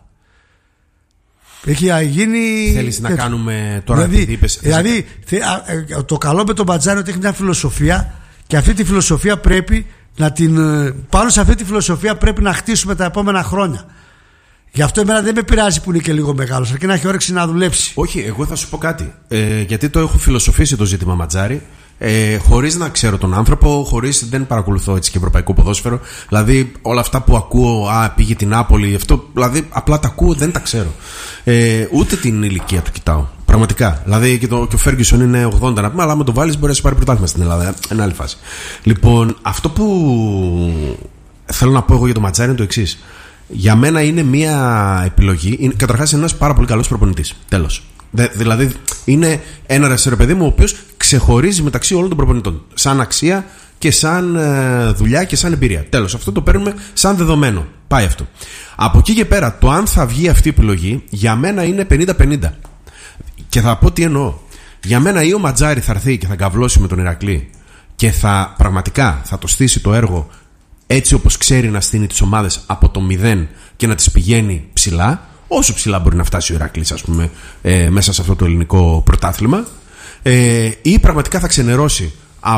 Έχει γίνει. Θέλεις να κάνουμε τώρα δηλαδή, επειδή είπες, δηλαδή θε, α, το καλό με τον Μπατζάνη ότι έχει μια φιλοσοφία και αυτή τη φιλοσοφία πρέπει να την. Πάνω σε αυτή τη φιλοσοφία πρέπει να χτίσουμε τα επόμενα χρόνια. Γι' αυτό εμένα δεν με πειράζει που είναι και λίγο μεγάλος, αρκεί να έχει όρεξη να δουλέψει. Όχι, εγώ θα σου πω κάτι. Ε, γιατί το έχω φιλοσοφήσει το ζήτημα Ματζάρη. Ε, χωρίς να ξέρω τον άνθρωπο, χωρίς δεν παρακολουθώ έτσι και ευρωπαϊκό ποδόσφαιρο. Δηλαδή, όλα αυτά που ακούω, α, πήγε την Νάπολη, αυτό, δηλαδή, απλά τα ακούω, δεν τα ξέρω. Ε, ούτε την ηλικία του κοιτάω. Πραγματικά. Δηλαδή, και, το, και ο Φέργκισον είναι ογδόντα να πούμε, αλλά με το βάλεις μπορεί να σου πάρει πρωτάθλημα στην Ελλάδα. Είναι άλλη φάση. Λοιπόν, αυτό που θέλω να πω εγώ για τον Ματζάρη είναι το εξής. Για μένα είναι μια επιλογή. Είναι, καταρχάς, είναι ένας πάρα πολύ καλός προπονητής. Τέλος. Δε, δηλαδή, είναι ένα ρε παιδί μου ο οποίος ξεχωρίζει μεταξύ όλων των προπονητών. Σαν αξία και σαν ε, δουλειά και σαν εμπειρία. Τέλος. Αυτό το παίρνουμε σαν δεδομένο. Πάει αυτό. Από εκεί και πέρα, το αν θα βγει αυτή η επιλογή για μένα είναι πενήντα πενήντα. Και θα πω τι εννοώ. Για μένα ή ο Ματζάρη θα έρθει και θα καβλώσει με τον Ηρακλή και θα πραγματικά θα το στήσει το έργο έτσι όπως ξέρει να στείνει τις ομάδες από το μηδέν και να τις πηγαίνει ψηλά, όσο ψηλά μπορεί να φτάσει ο Ηρακλής, ας πούμε, ε, μέσα σε αυτό το ελληνικό πρωτάθλημα, ε, ή πραγματικά θα ξενερώσει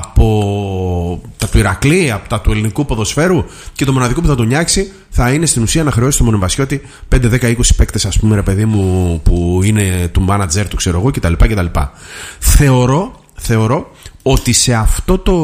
από τα του Ηρακλή, από τα του ελληνικού ποδοσφαίρου, και το μοναδικό που θα τον νιάξει θα είναι στην ουσία να χρεώσει το Μονοβασιώτη πέντε, δέκα, είκοσι παίκτες, ας πούμε, ρε παιδί μου, που είναι του μάνατζερ του, ξέρω εγώ, κτλ. κτλ. Θεωρώ, θεωρώ ότι σε αυτό το,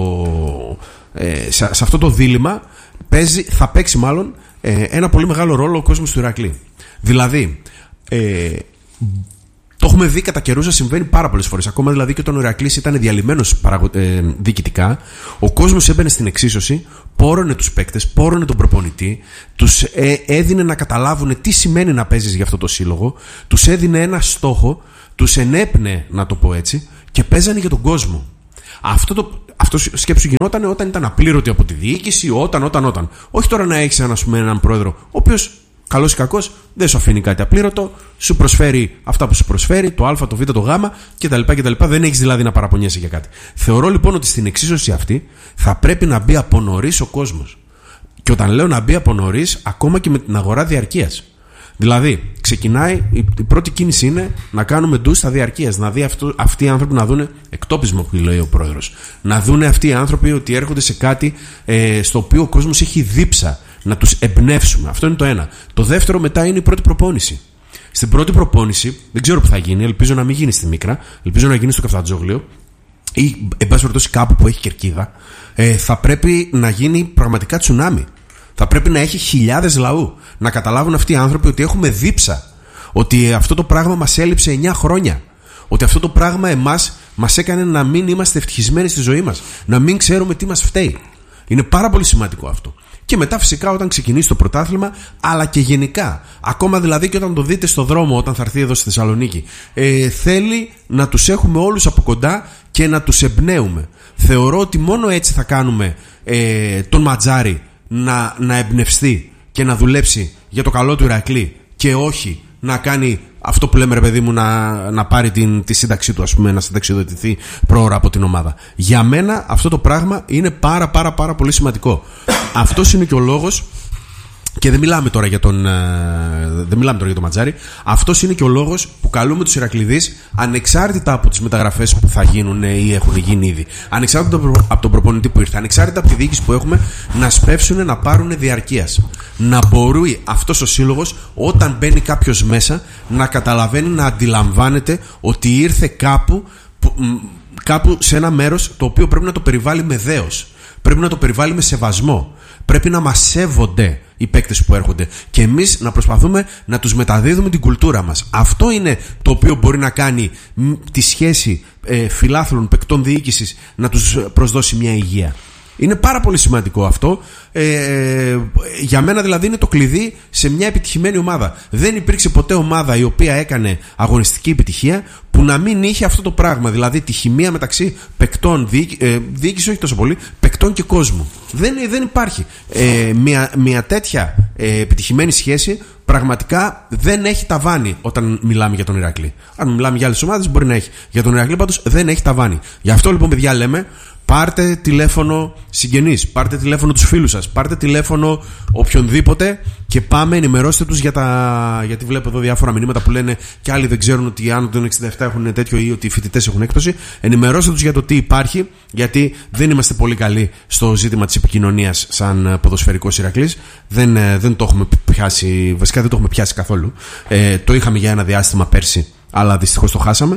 ε, σε, σε αυτό το δίλημμα παίζει, θα παίξει μάλλον ε, ένα πολύ μεγάλο ρόλο ο κόσμος του Ηρακλή. Δηλαδή, ε, το έχουμε δει κατά καιρούς να συμβαίνει πάρα πολλές φορές. Ακόμα δηλαδή και όταν ο Ηρακλής ήταν διαλυμένος παραγω... ε, διοικητικά, ο κόσμος έμπαινε στην εξίσωση, πόρωνε τους παίκτες, πόρωνε τον προπονητή, τους ε, έδινε να καταλάβουν τι σημαίνει να παίζεις για αυτό το σύλλογο, τους έδινε ένα στόχο, τους ενέπνε, να το πω έτσι, και παίζανε για τον κόσμο. Αυτό, το, αυτό σκέψου γινόταν όταν ήταν απλήρωτοι από τη διοίκηση, όταν, όταν, όταν. Όχι τώρα να έχεις ένα, πούμε, έναν πρόεδρο, ο οποίος, καλός ή κακός, δεν σου αφήνει κάτι απλήρωτο, σου προσφέρει αυτά που σου προσφέρει, το Α, το Β, το Γ κτλ. κτλ. Δεν έχεις δηλαδή να παραπονιέσαι για κάτι. Θεωρώ λοιπόν ότι στην εξίσωση αυτή θα πρέπει να μπει από νωρίς ο κόσμος. Και όταν λέω να μπει από νωρίς, ακόμα και με την αγορά διαρκείας. Δηλαδή, ξεκινάει, η, η πρώτη κίνηση είναι να κάνουμε ντου στα διαρκείας. Να δει αυτό, αυτοί οι άνθρωποι να δουν εκτόπισμα, που λέει ο πρόεδρος. Να δουν αυτοί οι άνθρωποι ότι έρχονται σε κάτι ε, στο οποίο ο κόσμος έχει δίψα. Να τους εμπνεύσουμε. Αυτό είναι το ένα. Το δεύτερο μετά είναι η πρώτη προπόνηση. Στην πρώτη προπόνηση, δεν ξέρω που θα γίνει, ελπίζω να μην γίνει στη Μίκρα, ελπίζω να γίνει στο Καφτατζόγλιο ή εν πάση περιπτώσει κάπου που έχει κερκίδα. Ε, θα πρέπει να γίνει πραγματικά τσουνάμι. Θα πρέπει να έχει χιλιάδες λαού. Να καταλάβουν αυτοί οι άνθρωποι ότι έχουμε δίψα. Ότι αυτό το πράγμα μας έλειψε εννιά χρόνια. ότι αυτό το πράγμα εμάς μας έκανε να μην είμαστε ευτυχισμένοι στη ζωή μας, να μην ξέρουμε τι μας φταίει. Είναι πάρα πολύ σημαντικό αυτό. Και μετά φυσικά όταν ξεκινήσει το πρωτάθλημα, αλλά και γενικά, ακόμα δηλαδή και όταν το δείτε στο δρόμο, όταν θα έρθει εδώ στη Θεσσαλονίκη, ε, θέλει να τους έχουμε όλους από κοντά και να τους εμπνέουμε. Θεωρώ ότι μόνο έτσι θα κάνουμε ε, τον Ματζάρη να, να εμπνευστεί και να δουλέψει για το καλό του Ηρακλή, και όχι να κάνει αυτό που λέμε, ρε παιδί μου, να, να πάρει την, τη σύνταξή του, ας πούμε, να συνταξιοδοτηθεί πρόωρα από την ομάδα. Για μένα αυτό το πράγμα είναι πάρα πάρα πάρα πολύ σημαντικό. Αυτός είναι και ο λόγος, και δεν μιλάμε τώρα για τον, δεν μιλάμε τώρα για τον Ματζάρη, αυτός είναι και ο λόγος που καλούμε τους Ηρακληδείς, ανεξάρτητα από τις μεταγραφές που θα γίνουν ή έχουν γίνει ήδη, ανεξάρτητα από τον προπονητή που ήρθε, ανεξάρτητα από τη διοίκηση που έχουμε, να σπεύσουν να πάρουν διαρκείας. Να μπορεί αυτός ο σύλλογος, όταν μπαίνει κάποιος μέσα, να καταλαβαίνει, να αντιλαμβάνεται ότι ήρθε κάπου, κάπου σε ένα μέρος το οποίο πρέπει να το περιβάλλει με δέος, πρέπει να το περιβάλλει με σεβασμό. Πρέπει να μας σέβονται οι παίκτες που έρχονται και εμείς να προσπαθούμε να τους μεταδίδουμε την κουλτούρα μας. Αυτό είναι το οποίο μπορεί να κάνει τη σχέση ε, φιλάθλων παικτών διοίκησης, να τους προσδώσει μια υγεία. Είναι πάρα πολύ σημαντικό αυτό. Ε, για μένα δηλαδή είναι το κλειδί σε μια επιτυχημένη ομάδα. Δεν υπήρξε ποτέ ομάδα η οποία έκανε αγωνιστική επιτυχία που να μην είχε αυτό το πράγμα. Δηλαδή τη χημεία μεταξύ παικτών, διοίκη, ε, διοίκηση όχι τόσο πολύ, παικτών και κόσμου. Δεν, δεν υπάρχει. Ε, μια, μια τέτοια ε, επιτυχημένη σχέση πραγματικά δεν έχει ταβάνι όταν μιλάμε για τον Ηρακλή. Αν μιλάμε για άλλες ομάδες μπορεί να έχει. Για τον Ηρακλή πάντως δεν έχει ταβάνι. Γι' αυτό λοιπόν, παιδιά, λέμε, πάρτε τηλέφωνο συγγενείς, πάρτε τηλέφωνο τους φίλους σας, πάρτε τηλέφωνο οποιονδήποτε και πάμε, ενημερώστε τους για τα. Γιατί βλέπω εδώ διάφορα μηνύματα που λένε και άλλοι δεν ξέρουν ότι οι άνω των εξήντα επτά έχουν τέτοιο ή ότι οι φοιτητές έχουν έκπτωση. Ενημερώστε τους για το τι υπάρχει, γιατί δεν είμαστε πολύ καλοί στο ζήτημα της επικοινωνίας σαν ποδοσφαιρικός Ηρακλής. Δεν, δεν το έχουμε πιάσει, βασικά δεν το έχουμε πιάσει καθόλου. Ε, το είχαμε για ένα διάστημα πέρσι, αλλά δυστυχώς το χάσαμε.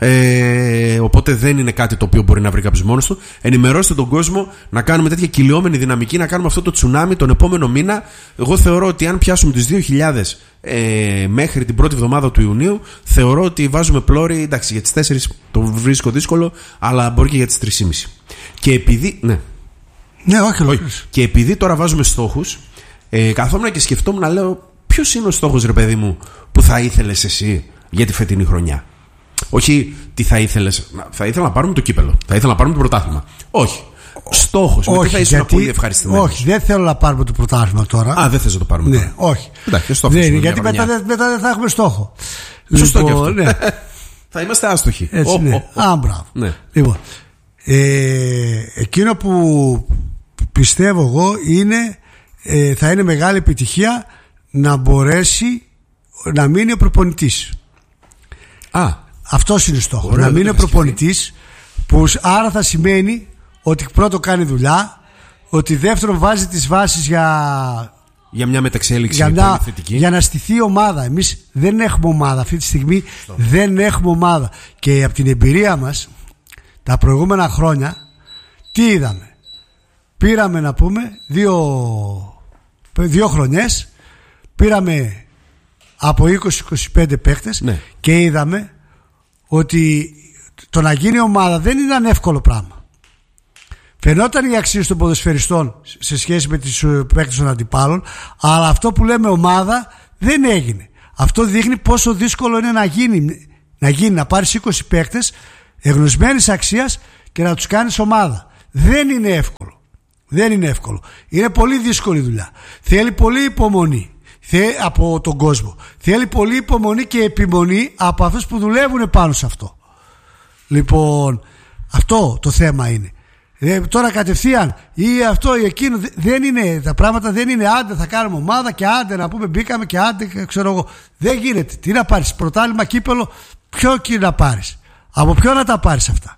Ε, οπότε δεν είναι κάτι το οποίο μπορεί να βρει κάποιος μόνος του. Ενημερώστε τον κόσμο να κάνουμε τέτοια κυλιόμενη δυναμική, να κάνουμε αυτό το τσουνάμι τον επόμενο μήνα. Εγώ θεωρώ ότι αν πιάσουμε τις δύο χιλιάδες ε, μέχρι την πρώτη εβδομάδα του Ιουνίου, θεωρώ ότι βάζουμε πλώρη. Εντάξει, για τις τέσσερις το βρίσκω δύσκολο, αλλά μπορεί και για τις τρεις και μισή. Και επειδή. Ναι, ναι όχι, όχι. Και επειδή τώρα βάζουμε στόχους, ε, καθόμουν και σκεφτόμουν να λέω, ποιος είναι ο στόχος, ρε παιδί μου, που θα ήθελες εσύ για τη φετινή χρονιά? Όχι τι θα ήθελες. Θα ήθελα να πάρουμε το κύπελο, θα ήθελα να πάρουμε το πρωτάθλημα. Όχι. Στόχος. Όχι, θα ήσουν πολύ ευχαριστημένος. Όχι, δεν θέλω να πάρουμε το πρωτάθλημα τώρα. Α, δεν θες να το πάρουμε. Ναι, τώρα. όχι. Εντάξει, στόχος. Ναι, γιατί μετά, μετά δεν θα έχουμε στόχο. Σωστό λοιπόν, και αυτό. Ναι. Θα είμαστε άστοχοι. Έτσι, oh, ναι. Oh, oh. Α, μπράβο. Ναι. Λοιπόν, ε, εκείνο που πιστεύω εγώ είναι ε, θα είναι μεγάλη επιτυχία να μπορέσει να μείνει ο προπονητής. Α, αυτός είναι ο στόχος. Ωραία, να μείνει ο προπονητής, που άρα θα σημαίνει ότι πρώτο κάνει δουλειά, ότι δεύτερον βάζει τις βάσεις για, για μια μεταξέλιξη για, πολύ θετική, για να στηθεί η ομάδα. Εμείς δεν έχουμε ομάδα αυτή τη στιγμή. Στο. Δεν έχουμε ομάδα. Και από την εμπειρία μας τα προηγούμενα χρόνια τι είδαμε? Πήραμε, να πούμε, δύο, δύο χρονιές, πήραμε από είκοσι με είκοσι πέντε παίχτες, ναι, και είδαμε ότι το να γίνει ομάδα δεν είναι ένα εύκολο πράγμα. Φαινόταν οι αξίες των ποδοσφαιριστών σε σχέση με τις παίκτες των αντιπάλων, αλλά αυτό που λέμε ομάδα δεν έγινε. Αυτό δείχνει πόσο δύσκολο είναι να γίνει, να, γίνει, να πάρεις είκοσι παίκτες εγνωσμένης αξίας και να τους κάνεις ομάδα. Δεν είναι εύκολο. Δεν είναι εύκολο. Είναι πολύ δύσκολη δουλειά. Θέλει πολύ υπομονή από τον κόσμο. Θέλει πολύ υπομονή και επιμονή από αυτούς που δουλεύουν πάνω σε αυτό. Λοιπόν, αυτό το θέμα είναι. Ε, τώρα κατευθείαν ή αυτό ή εκείνο, δεν είναι, τα πράγματα δεν είναι άντε θα κάνουμε ομάδα και άντε να πούμε μπήκαμε και άντε ξέρω εγώ. Δεν γίνεται. Τι να πάρεις, πρωτάθλημα, κύπελο, ποιο και να πάρεις? Από ποιο να τα πάρεις αυτά?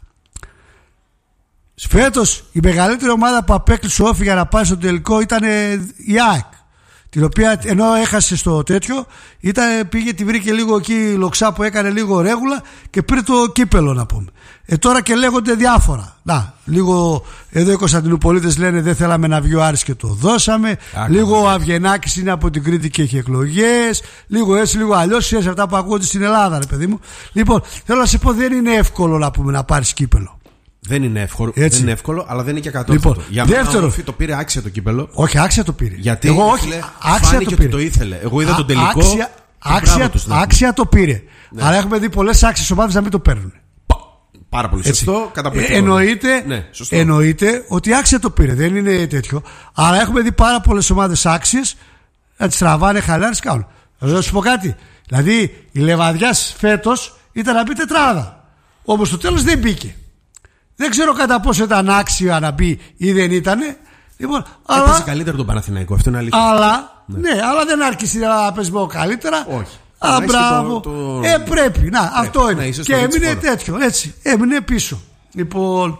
Φέτος η μεγαλύτερη ομάδα που απέκλεισε όφη για να πάει στο τελικό ήταν η ΑΕΚ. την οποία ενώ έχασε στο τέτοιο, ήταν, πήγε, τη βρήκε λίγο εκεί η Λοξά που έκανε λίγο ρέγουλα και πήρε το κύπελο, να πούμε. Ε, τώρα και λέγονται διάφορα. Να, λίγο εδώ οι Κωνσταντινουπολίτες λένε δεν θέλαμε να βγει ο Άρης και το δώσαμε. Ά, λίγο ο Αβγενάκης είναι από την Κρήτη και έχει εκλογές. Λίγο έτσι, λίγο αλλιώς. Ξέρεις αυτά που ακούγονται στην Ελλάδα, ρε παιδί μου. Λοιπόν, θέλω να σε πω, δεν είναι εύκολο να πούμε να πάρεις κύπελο. Δεν είναι εύκολο, δεν είναι εύκολο, αλλά δεν είναι και κατόρθωτο. Λοιπόν, για μένα δεύτερο, το πήρε άξια το κύπελο. Όχι, άξια το πήρε. Γιατί εγώ όχι, άξια το πήρε. Το ήθελε. Εγώ είδα τον τελικό. Άξια, άξια, τους, άξια το πήρε. Ναι. Αλλά έχουμε δει πολλές άξιες ομάδες να μην το παίρνουν. Πάρα πολύ σωστό, καταπληκτικό. Ε, εννοείται, ναι, εννοείται ότι άξια το πήρε. Δεν είναι τέτοιο. Αλλά έχουμε δει πάρα πολλές ομάδες άξιες να τις τραβάνε, χαλάρες, κάνουν. Θα σου πω κάτι. Δηλαδή η Λεβαδιάς φέτος ήταν να μπει τετράδα. Όμως στο τέλος δεν μπήκε. Δεν ξέρω κατά πόσο ήταν άξιο να μπει ή δεν ήταν. Λοιπόν, έπαιζε καλύτερα τον Παναθηναϊκό, αυτό είναι αλήθεια. Αλλά, ναι. ναι, αλλά δεν άρχισε να παίζει καλύτερα. Όχι. Α, μπράβο. Το, το... Ε, πρέπει. Να, πρέπει. Αυτό είναι. Και έμεινε τέτοιο. Έτσι. Έμεινε πίσω. Λοιπόν.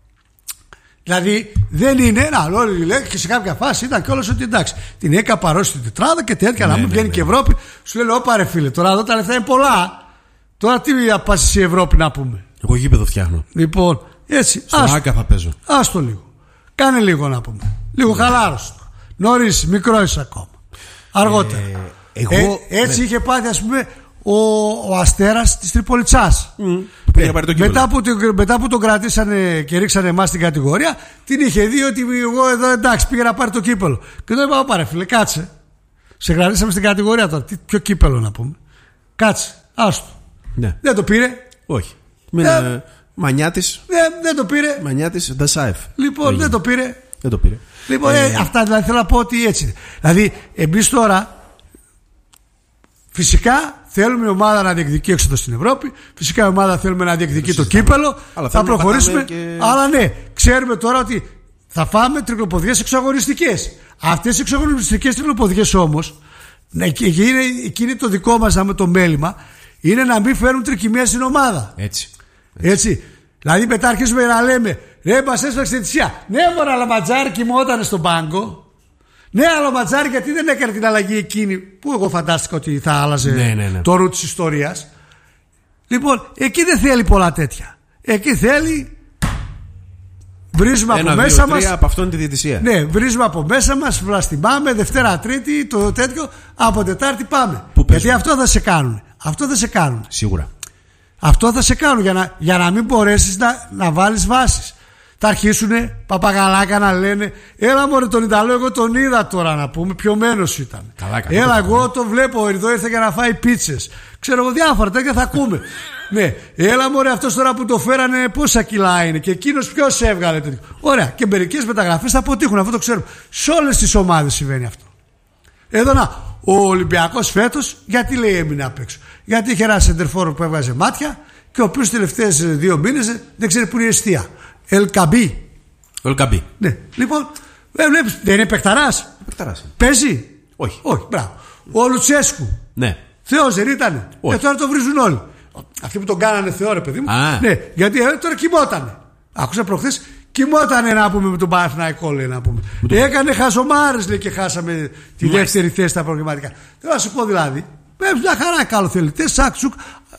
Δηλαδή δεν είναι. Να, όλοι λένε και σε κάποια φάση ήταν κιόλας ότι εντάξει. Την έχει καπαρώσει την τετράδα και τέτοια. Ναι, να μην ναι, βγαίνει ναι. και Ευρώπη. Σου λέει, όπα ρε φίλε, τώρα εδώ τα λεφτά είναι πολλά. Τώρα τι θα πα σε Ευρώπη να πούμε. Εγώ γήπεδο φτιάχνω. Λοιπόν, έτσι. Στο Άκα θα παίζω. Άστο λίγο. Κάνε λίγο να πούμε. Λίγο ναι. χαλάρωσε. Νωρίς, μικρό είσαι ακόμα. Αργότερα. Ε, εγώ, ε, έτσι ναι. είχε πάθει, ας πούμε, ο, ο Αστέρας της Τριπολιτσάς. Mm. Ε, μετά, που, μετά που τον κρατήσανε και ρίξανε εμάς στην κατηγορία, την είχε δει ότι εγώ εδώ εντάξει πήγα να πάρει το κύπελο. Και εδώ είπα, πάρε φίλε, κάτσε. Σε κρατήσαμε στην κατηγορία τώρα. Τι, ποιο κύπελο να πούμε. Κάτσε. Άστο. Ναι. Δεν το πήρε. Όχι. Μην, ε, Μανιάτης. Δεν, δεν το πήρε. Μανιάτης, Ντασάεφ. Λοιπόν, δεν το πήρε. Δεν το πήρε. Λοιπόν, ε, ε, αυτά δηλαδή θέλω να πω ότι έτσι είναι. Δηλαδή, εμείς τώρα φυσικά θέλουμε η ομάδα να διεκδικεί έξοδο στην Ευρώπη. Φυσικά η ομάδα θέλουμε να διεκδικεί το κύπελο. Αλλά θα προχωρήσουμε. Και... Αλλά ναι, ξέρουμε τώρα ότι θα φάμε τρικλοποδιές εξαγωνιστικές. Αυτές οι εξαγωνιστικές τρικλοποδιές όμως, εκείνη το δικό μας με το μέλημα, είναι να μην φέρουν τρικυμία στην ομάδα. Έτσι. Έτσι. Έτσι. Δηλαδή μετά αρχίζουμε να λέμε, ρε μας έσφαξε τη θυσία. Ναι, μωρά, αλλά Ματζάρη κοιμόταν στον πάγκο. Ναι, αλλά Ματζάρη γιατί δεν έκανε την αλλαγή εκείνη που εγώ φαντάστηκα ότι θα άλλαζε ναι, ναι, ναι. το ρου της ιστορίας. Λοιπόν, εκεί δεν θέλει πολλά τέτοια. Εκεί θέλει. Βρίζουμε Ένα, από δύο, μέσα τρία, μας. Από αυτόν τη διαιτησία. Ναι, βρίζουμε από μέσα μας, βλαστημάμε, Δευτέρα, Τρίτη, το τέτοιο. Από Τετάρτη πάμε. Γιατί αυτό θα σε κάνουν. Αυτό θα σε κάνουν. Σίγουρα. Αυτό θα σε κάνουν για να, για να μην μπορέσεις να, να βάλεις βάσεις. Θα αρχίσουνε παπαγαλάκα να λένε, έλα μωρέ τον Ιταλό, εγώ τον είδα τώρα να πούμε, πιωμένος ήταν. Καλά, καλά, έλα, καλά. εγώ τον βλέπω, εδώ ήρθε για να φάει πίτσες. Ξέρω εγώ διάφορα τέτοια θα ακούμε. Ναι, έλα μωρέ αυτός τώρα που το φέρανε πόσα κιλά είναι και εκείνος ποιος έβγαλε τέτοιο. Ωραία, και μερικές μεταγραφές θα αποτύχουν, αυτό το ξέρουμε. Σε όλες τις ομάδες συμβαίνει αυτό. Εδώ να, ο Ολυμπιακός φέτος γιατί λέει έμεινε απ' έξω. Γιατί είχε ένα σεντερφόρο που έβγαζε μάτια και ο οποίος τελευταίες δύο μήνες δεν ξέρει που είναι η αιστεία. Ελκαμπή. Ελκαμπή. Ναι. Λοιπόν, βλέπεις, δεν είναι παικταράς. Παικταράς. Παίζει. Όχι. Όχι, μπράβο. Ο Λουτσέσκου. Ναι. Θεός δεν ήτανε. Όχι. Και τώρα το βρίζουν όλοι. Αυτοί που τον κάνανε Θεό, ρε παιδί μου. Α. Ναι, γιατί ε, τώρα κοιμότανε. Άκουσα προχθές, κοιμότανε να πούμε με τον Παναθηναϊκό, λέει να πούμε. Το... Έκανε χασομάρες, λέει, και χάσαμε τη Μάλιστα. δεύτερη θέση στα προγραμματικά. Θέλω να σου πω δηλαδή, πέφτει μια χαρά καλοθελητές, σάκσουκ,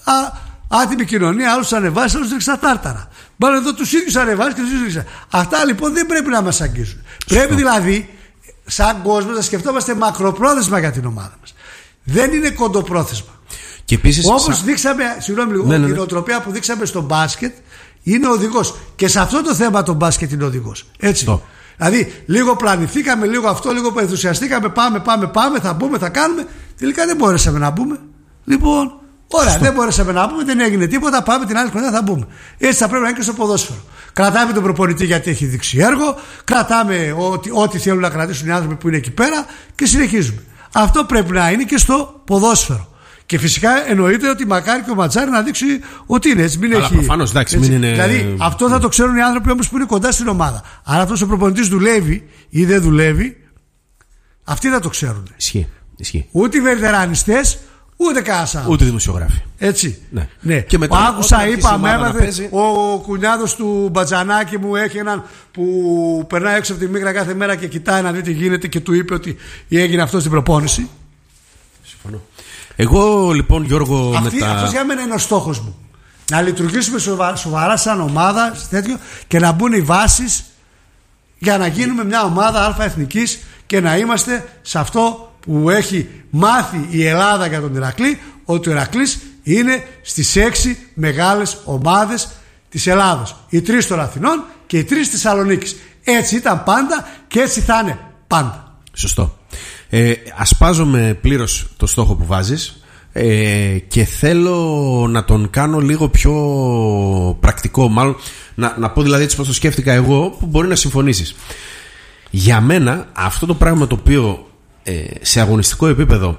άτιμη κοινωνία, άλλους ανεβάσει, άλλους ρίξει τα τάρταρα. Μάλλον εδώ τους ίδιους ανεβάσει και τους ίδιους ρίξει. Αυτά λοιπόν δεν πρέπει να μας αγγίζουν. Πρέπει δηλαδή, σαν κόσμο, να σκεφτόμαστε μακροπρόθεσμα για την ομάδα μας. Δεν είναι κοντοπρόθεσμα. Όπως σα... δείξαμε, συγγνώμη λίγο, ναι, ναι, ναι. η νοοτροπία που δείξαμε στο μπάσκετ είναι οδηγός. Και σε αυτό το θέμα το μπάσκετ είναι οδηγός. Έτσι. Το. Δηλαδή, λίγο πλανηθήκαμε, λίγο αυτό, λίγο ενθουσιαστήκαμε, πάμε, πάμε, πάμε, θα μπούμε, θα κάνουμε. Τελικά δεν μπορέσαμε να μπούμε. Λοιπόν, ωραία, δεν μπορέσαμε να μπούμε, δεν έγινε τίποτα. Πάμε την άλλη χρονιά, θα μπούμε. Έτσι θα πρέπει να είναι και στο ποδόσφαιρο. Κρατάμε τον προπονητή γιατί έχει δείξει έργο, κρατάμε ό,τι, ό,τι θέλουν να κρατήσουν οι άνθρωποι που είναι εκεί πέρα και συνεχίζουμε. Αυτό πρέπει να είναι και στο ποδόσφαιρο. Και φυσικά εννοείται ότι μακάρι και ο Ματζάρη να δείξει ότι είναι έτσι. Μην Αλλά έχει. Προφανώς, εντάξει, μην είναι... Δηλαδή αυτό θα το ξέρουν οι άνθρωποι όμως που είναι κοντά στην ομάδα. Αν αυτός ο προπονητής δουλεύει ή δεν δουλεύει, αυτοί θα το ξέρουν. Ισχύει. Ισχύει. Ούτε οι βερδερανιστές, Ούτε κάσα. Ούτε δημοσιογράφοι. Έτσι. Ναι. Ναι. Και μετά, άκουσα, είπα, με παίζει... ο κουνιάδος του Μπατζανάκη μου έχει έναν που περνάει έξω από τη μίγρα κάθε μέρα και κοιτάει να δει τι γίνεται και του είπε ότι έγινε αυτό στην προπόνηση. Συμφωνώ. Εγώ λοιπόν, Γιώργο, Αυτή, μετά... αυτός για μένα είναι ο στόχος μου. Να λειτουργήσουμε σοβαρά, σοβαρά σαν ομάδα τέτοιο, και να μπουν οι βάσεις για να γίνουμε μια ομάδα αλφα εθνικής και να είμαστε σε αυτό που έχει μάθει η Ελλάδα για τον Ηρακλή, ότι ο Ηρακλής είναι στις έξι μεγάλες ομάδες της Ελλάδος. Οι τρεις των Αθηνών και οι τρεις της Θεσσαλονίκης. Έτσι ήταν πάντα και έτσι θα είναι πάντα. Σωστό. Ε, ασπάζομαι πλήρως το στόχο που βάζεις ε, και θέλω να τον κάνω λίγο πιο πρακτικό. Μάλλον να, να πω δηλαδή έτσι πως το σκέφτηκα εγώ, που μπορεί να συμφωνήσεις. Για μένα αυτό το πράγμα το οποίο ε, σε αγωνιστικό επίπεδο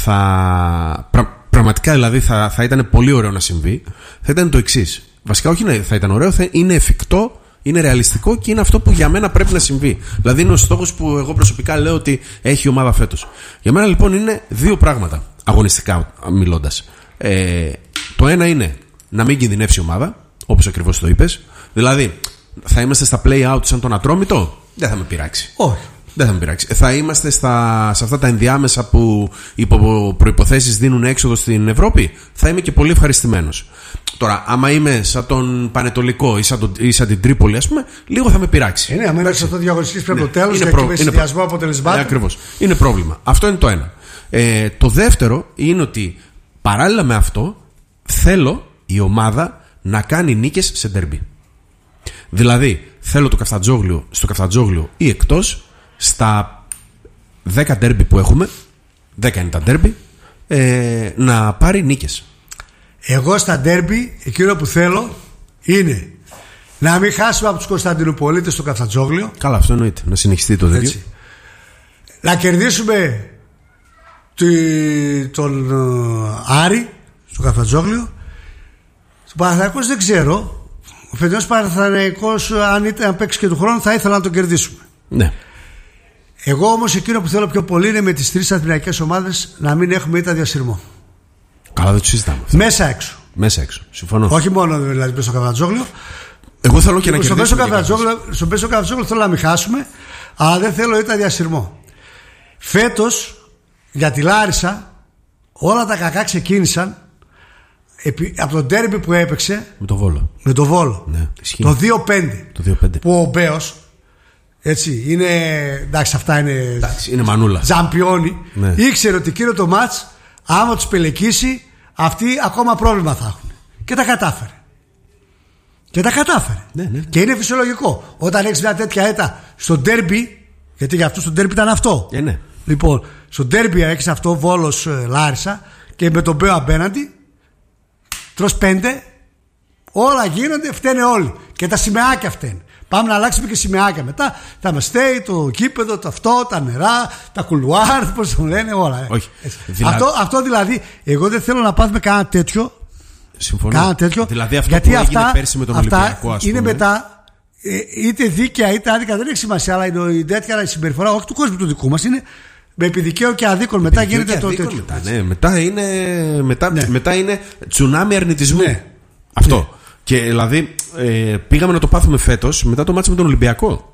θα πρα, πραγματικά δηλαδή θα, θα ήταν πολύ ωραίο να συμβεί, θα ήταν το εξής. Βασικά όχι θα ήταν ωραίο, θα είναι εφικτό, είναι ρεαλιστικό και είναι αυτό που για μένα πρέπει να συμβεί. Δηλαδή είναι ο στόχος που εγώ προσωπικά λέω ότι έχει η ομάδα φέτος. Για μένα λοιπόν είναι δύο πράγματα αγωνιστικά μιλώντας. Ε, το ένα είναι να μην κινδυνεύσει η ομάδα, όπως ακριβώς το είπες. Δηλαδή θα είμαστε στα play-out σαν τον Ατρόμητο, δεν θα με πειράξει. Όχι. Δεν θα με πειράξει. Θα είμαστε στα, σε αυτά τα ενδιάμεσα που υπό προϋποθέσεις δίνουν έξοδο στην Ευρώπη. Θα είμαι και πολύ ευχαριστημένος. Τώρα, άμα είμαι σαν τον Πανετολικό ή σαν, τον, ή σαν την Τρίπολη, ας πούμε, λίγο θα με πειράξει. Είναι, άμα σε αυτό το διαγωνιστής πρέπει ναι. το τέλος είναι και προ... με συνδυασμό αποτελεσμάτων. Ναι, ακριβώς. Είναι πρόβλημα. Αυτό είναι το ένα. Ε, το δεύτερο είναι ότι παράλληλα με αυτό θέλω η ομάδα να κάνει νίκες σε ντερμπι. Δηλαδή, θέλω το Καφτατζόγλιο στο Καφτατζόγλιο ή εκτός. Στα δέκα ντέρμπι που έχουμε, δέκα είναι τα ντέρμπι, ε, να πάρει νίκες. Εγώ στα ντέρμπι εκείνο που θέλω είναι να μην χάσουμε από τους Κωνσταντινουπολίτες στο Καφτατζόγλιο. Καλά, αυτό εννοείται, να συνεχιστεί το τέτοιο. Να κερδίσουμε τη, τον uh, Άρη στο Καφτατζόγλιο. Στον Παναθηναϊκός δεν ξέρω. Ο φετινός Παναθηναϊκός, αν, αν παίξει και του χρόνου, θα ήθελα να τον κερδίσουμε. Ναι. Εγώ όμως εκείνο που θέλω πιο πολύ είναι με τις τρεις αθηναϊκές ομάδες να μην έχουμε ήττα διασυρμό. Καλά, δεν το συζητάμε. Μέσα έξω. Μέσα έξω. Συμφωνώ. Όχι μόνο δηλαδή πίσω στο Καφτατζόγλιο. Εγώ θέλω και να κερδίσουμε. Στο πέσο Καφτατζόγλιο θέλω να μην χάσουμε, αλλά δεν θέλω ήττα διασυρμό. Φέτος για τη Λάρισα όλα τα κακά ξεκίνησαν από το ντέρμπι που έπαιξε με το Βόλο. Με το Βόλο. Ναι, το δύο πέντε. Το δύο πέντε. Που ο Μπέος, έτσι, είναι. Εντάξει, αυτά είναι. Εντάξει, είναι μανούλα. Τζαμπιόνι. Ναι. Ήξερε ότι εκείνο το μάτς, άμα τους πελεκίσει, αυτοί ακόμα πρόβλημα θα έχουν. Και τα κατάφερε. Και τα κατάφερε. Ναι, ναι, ναι. Και είναι φυσιολογικό. Όταν έχεις μια τέτοια έτα στο ντέρμπι, γιατί για αυτό στο ντέρμπι ήταν αυτό. Ε, ναι. Λοιπόν, στο ντέρμπι έχεις αυτό Βόλος ε, Λάρισα και με τον Μπέο απέναντι, τρως πέντε, όλα γίνονται, φταίνε όλοι. Και τα σημαίακια φταίνε. Πάμε να αλλάξουμε και σημαίακια. Μετά τα μεστέι, το κήπεδο, το αυτό, τα νερά, τα κουλουάρ, πώς το λένε, όλα. Όχι. Δηλαδή... Αυτό, αυτό δηλαδή, εγώ δεν θέλω να πάθουμε κανένα τέτοιο. Συμφωνώ. Κάνα τέτοιο. Δηλαδή αυτό γιατί που έγινε αυτά, πέρσι με τον αυτά Ολυμπιακό, ας πούμε. Είναι μετά, είτε δίκαια είτε άδικα, δεν έχει σημασία, αλλά είναι η τέτοια συμπεριφορά, όχι του κόσμου του δικού μας, είναι με επιδικαίο και αδίκων. Μετά γίνεται το τέτοιο. Μετά, ναι, μετά είναι, μετά, ναι. μετά είναι τσουνάμι αρνητισμού. Ναι. Αυτό. Ναι. Και δηλαδή ε, πήγαμε να το πάθουμε φέτος μετά το μάτσο με τον Ολυμπιακό.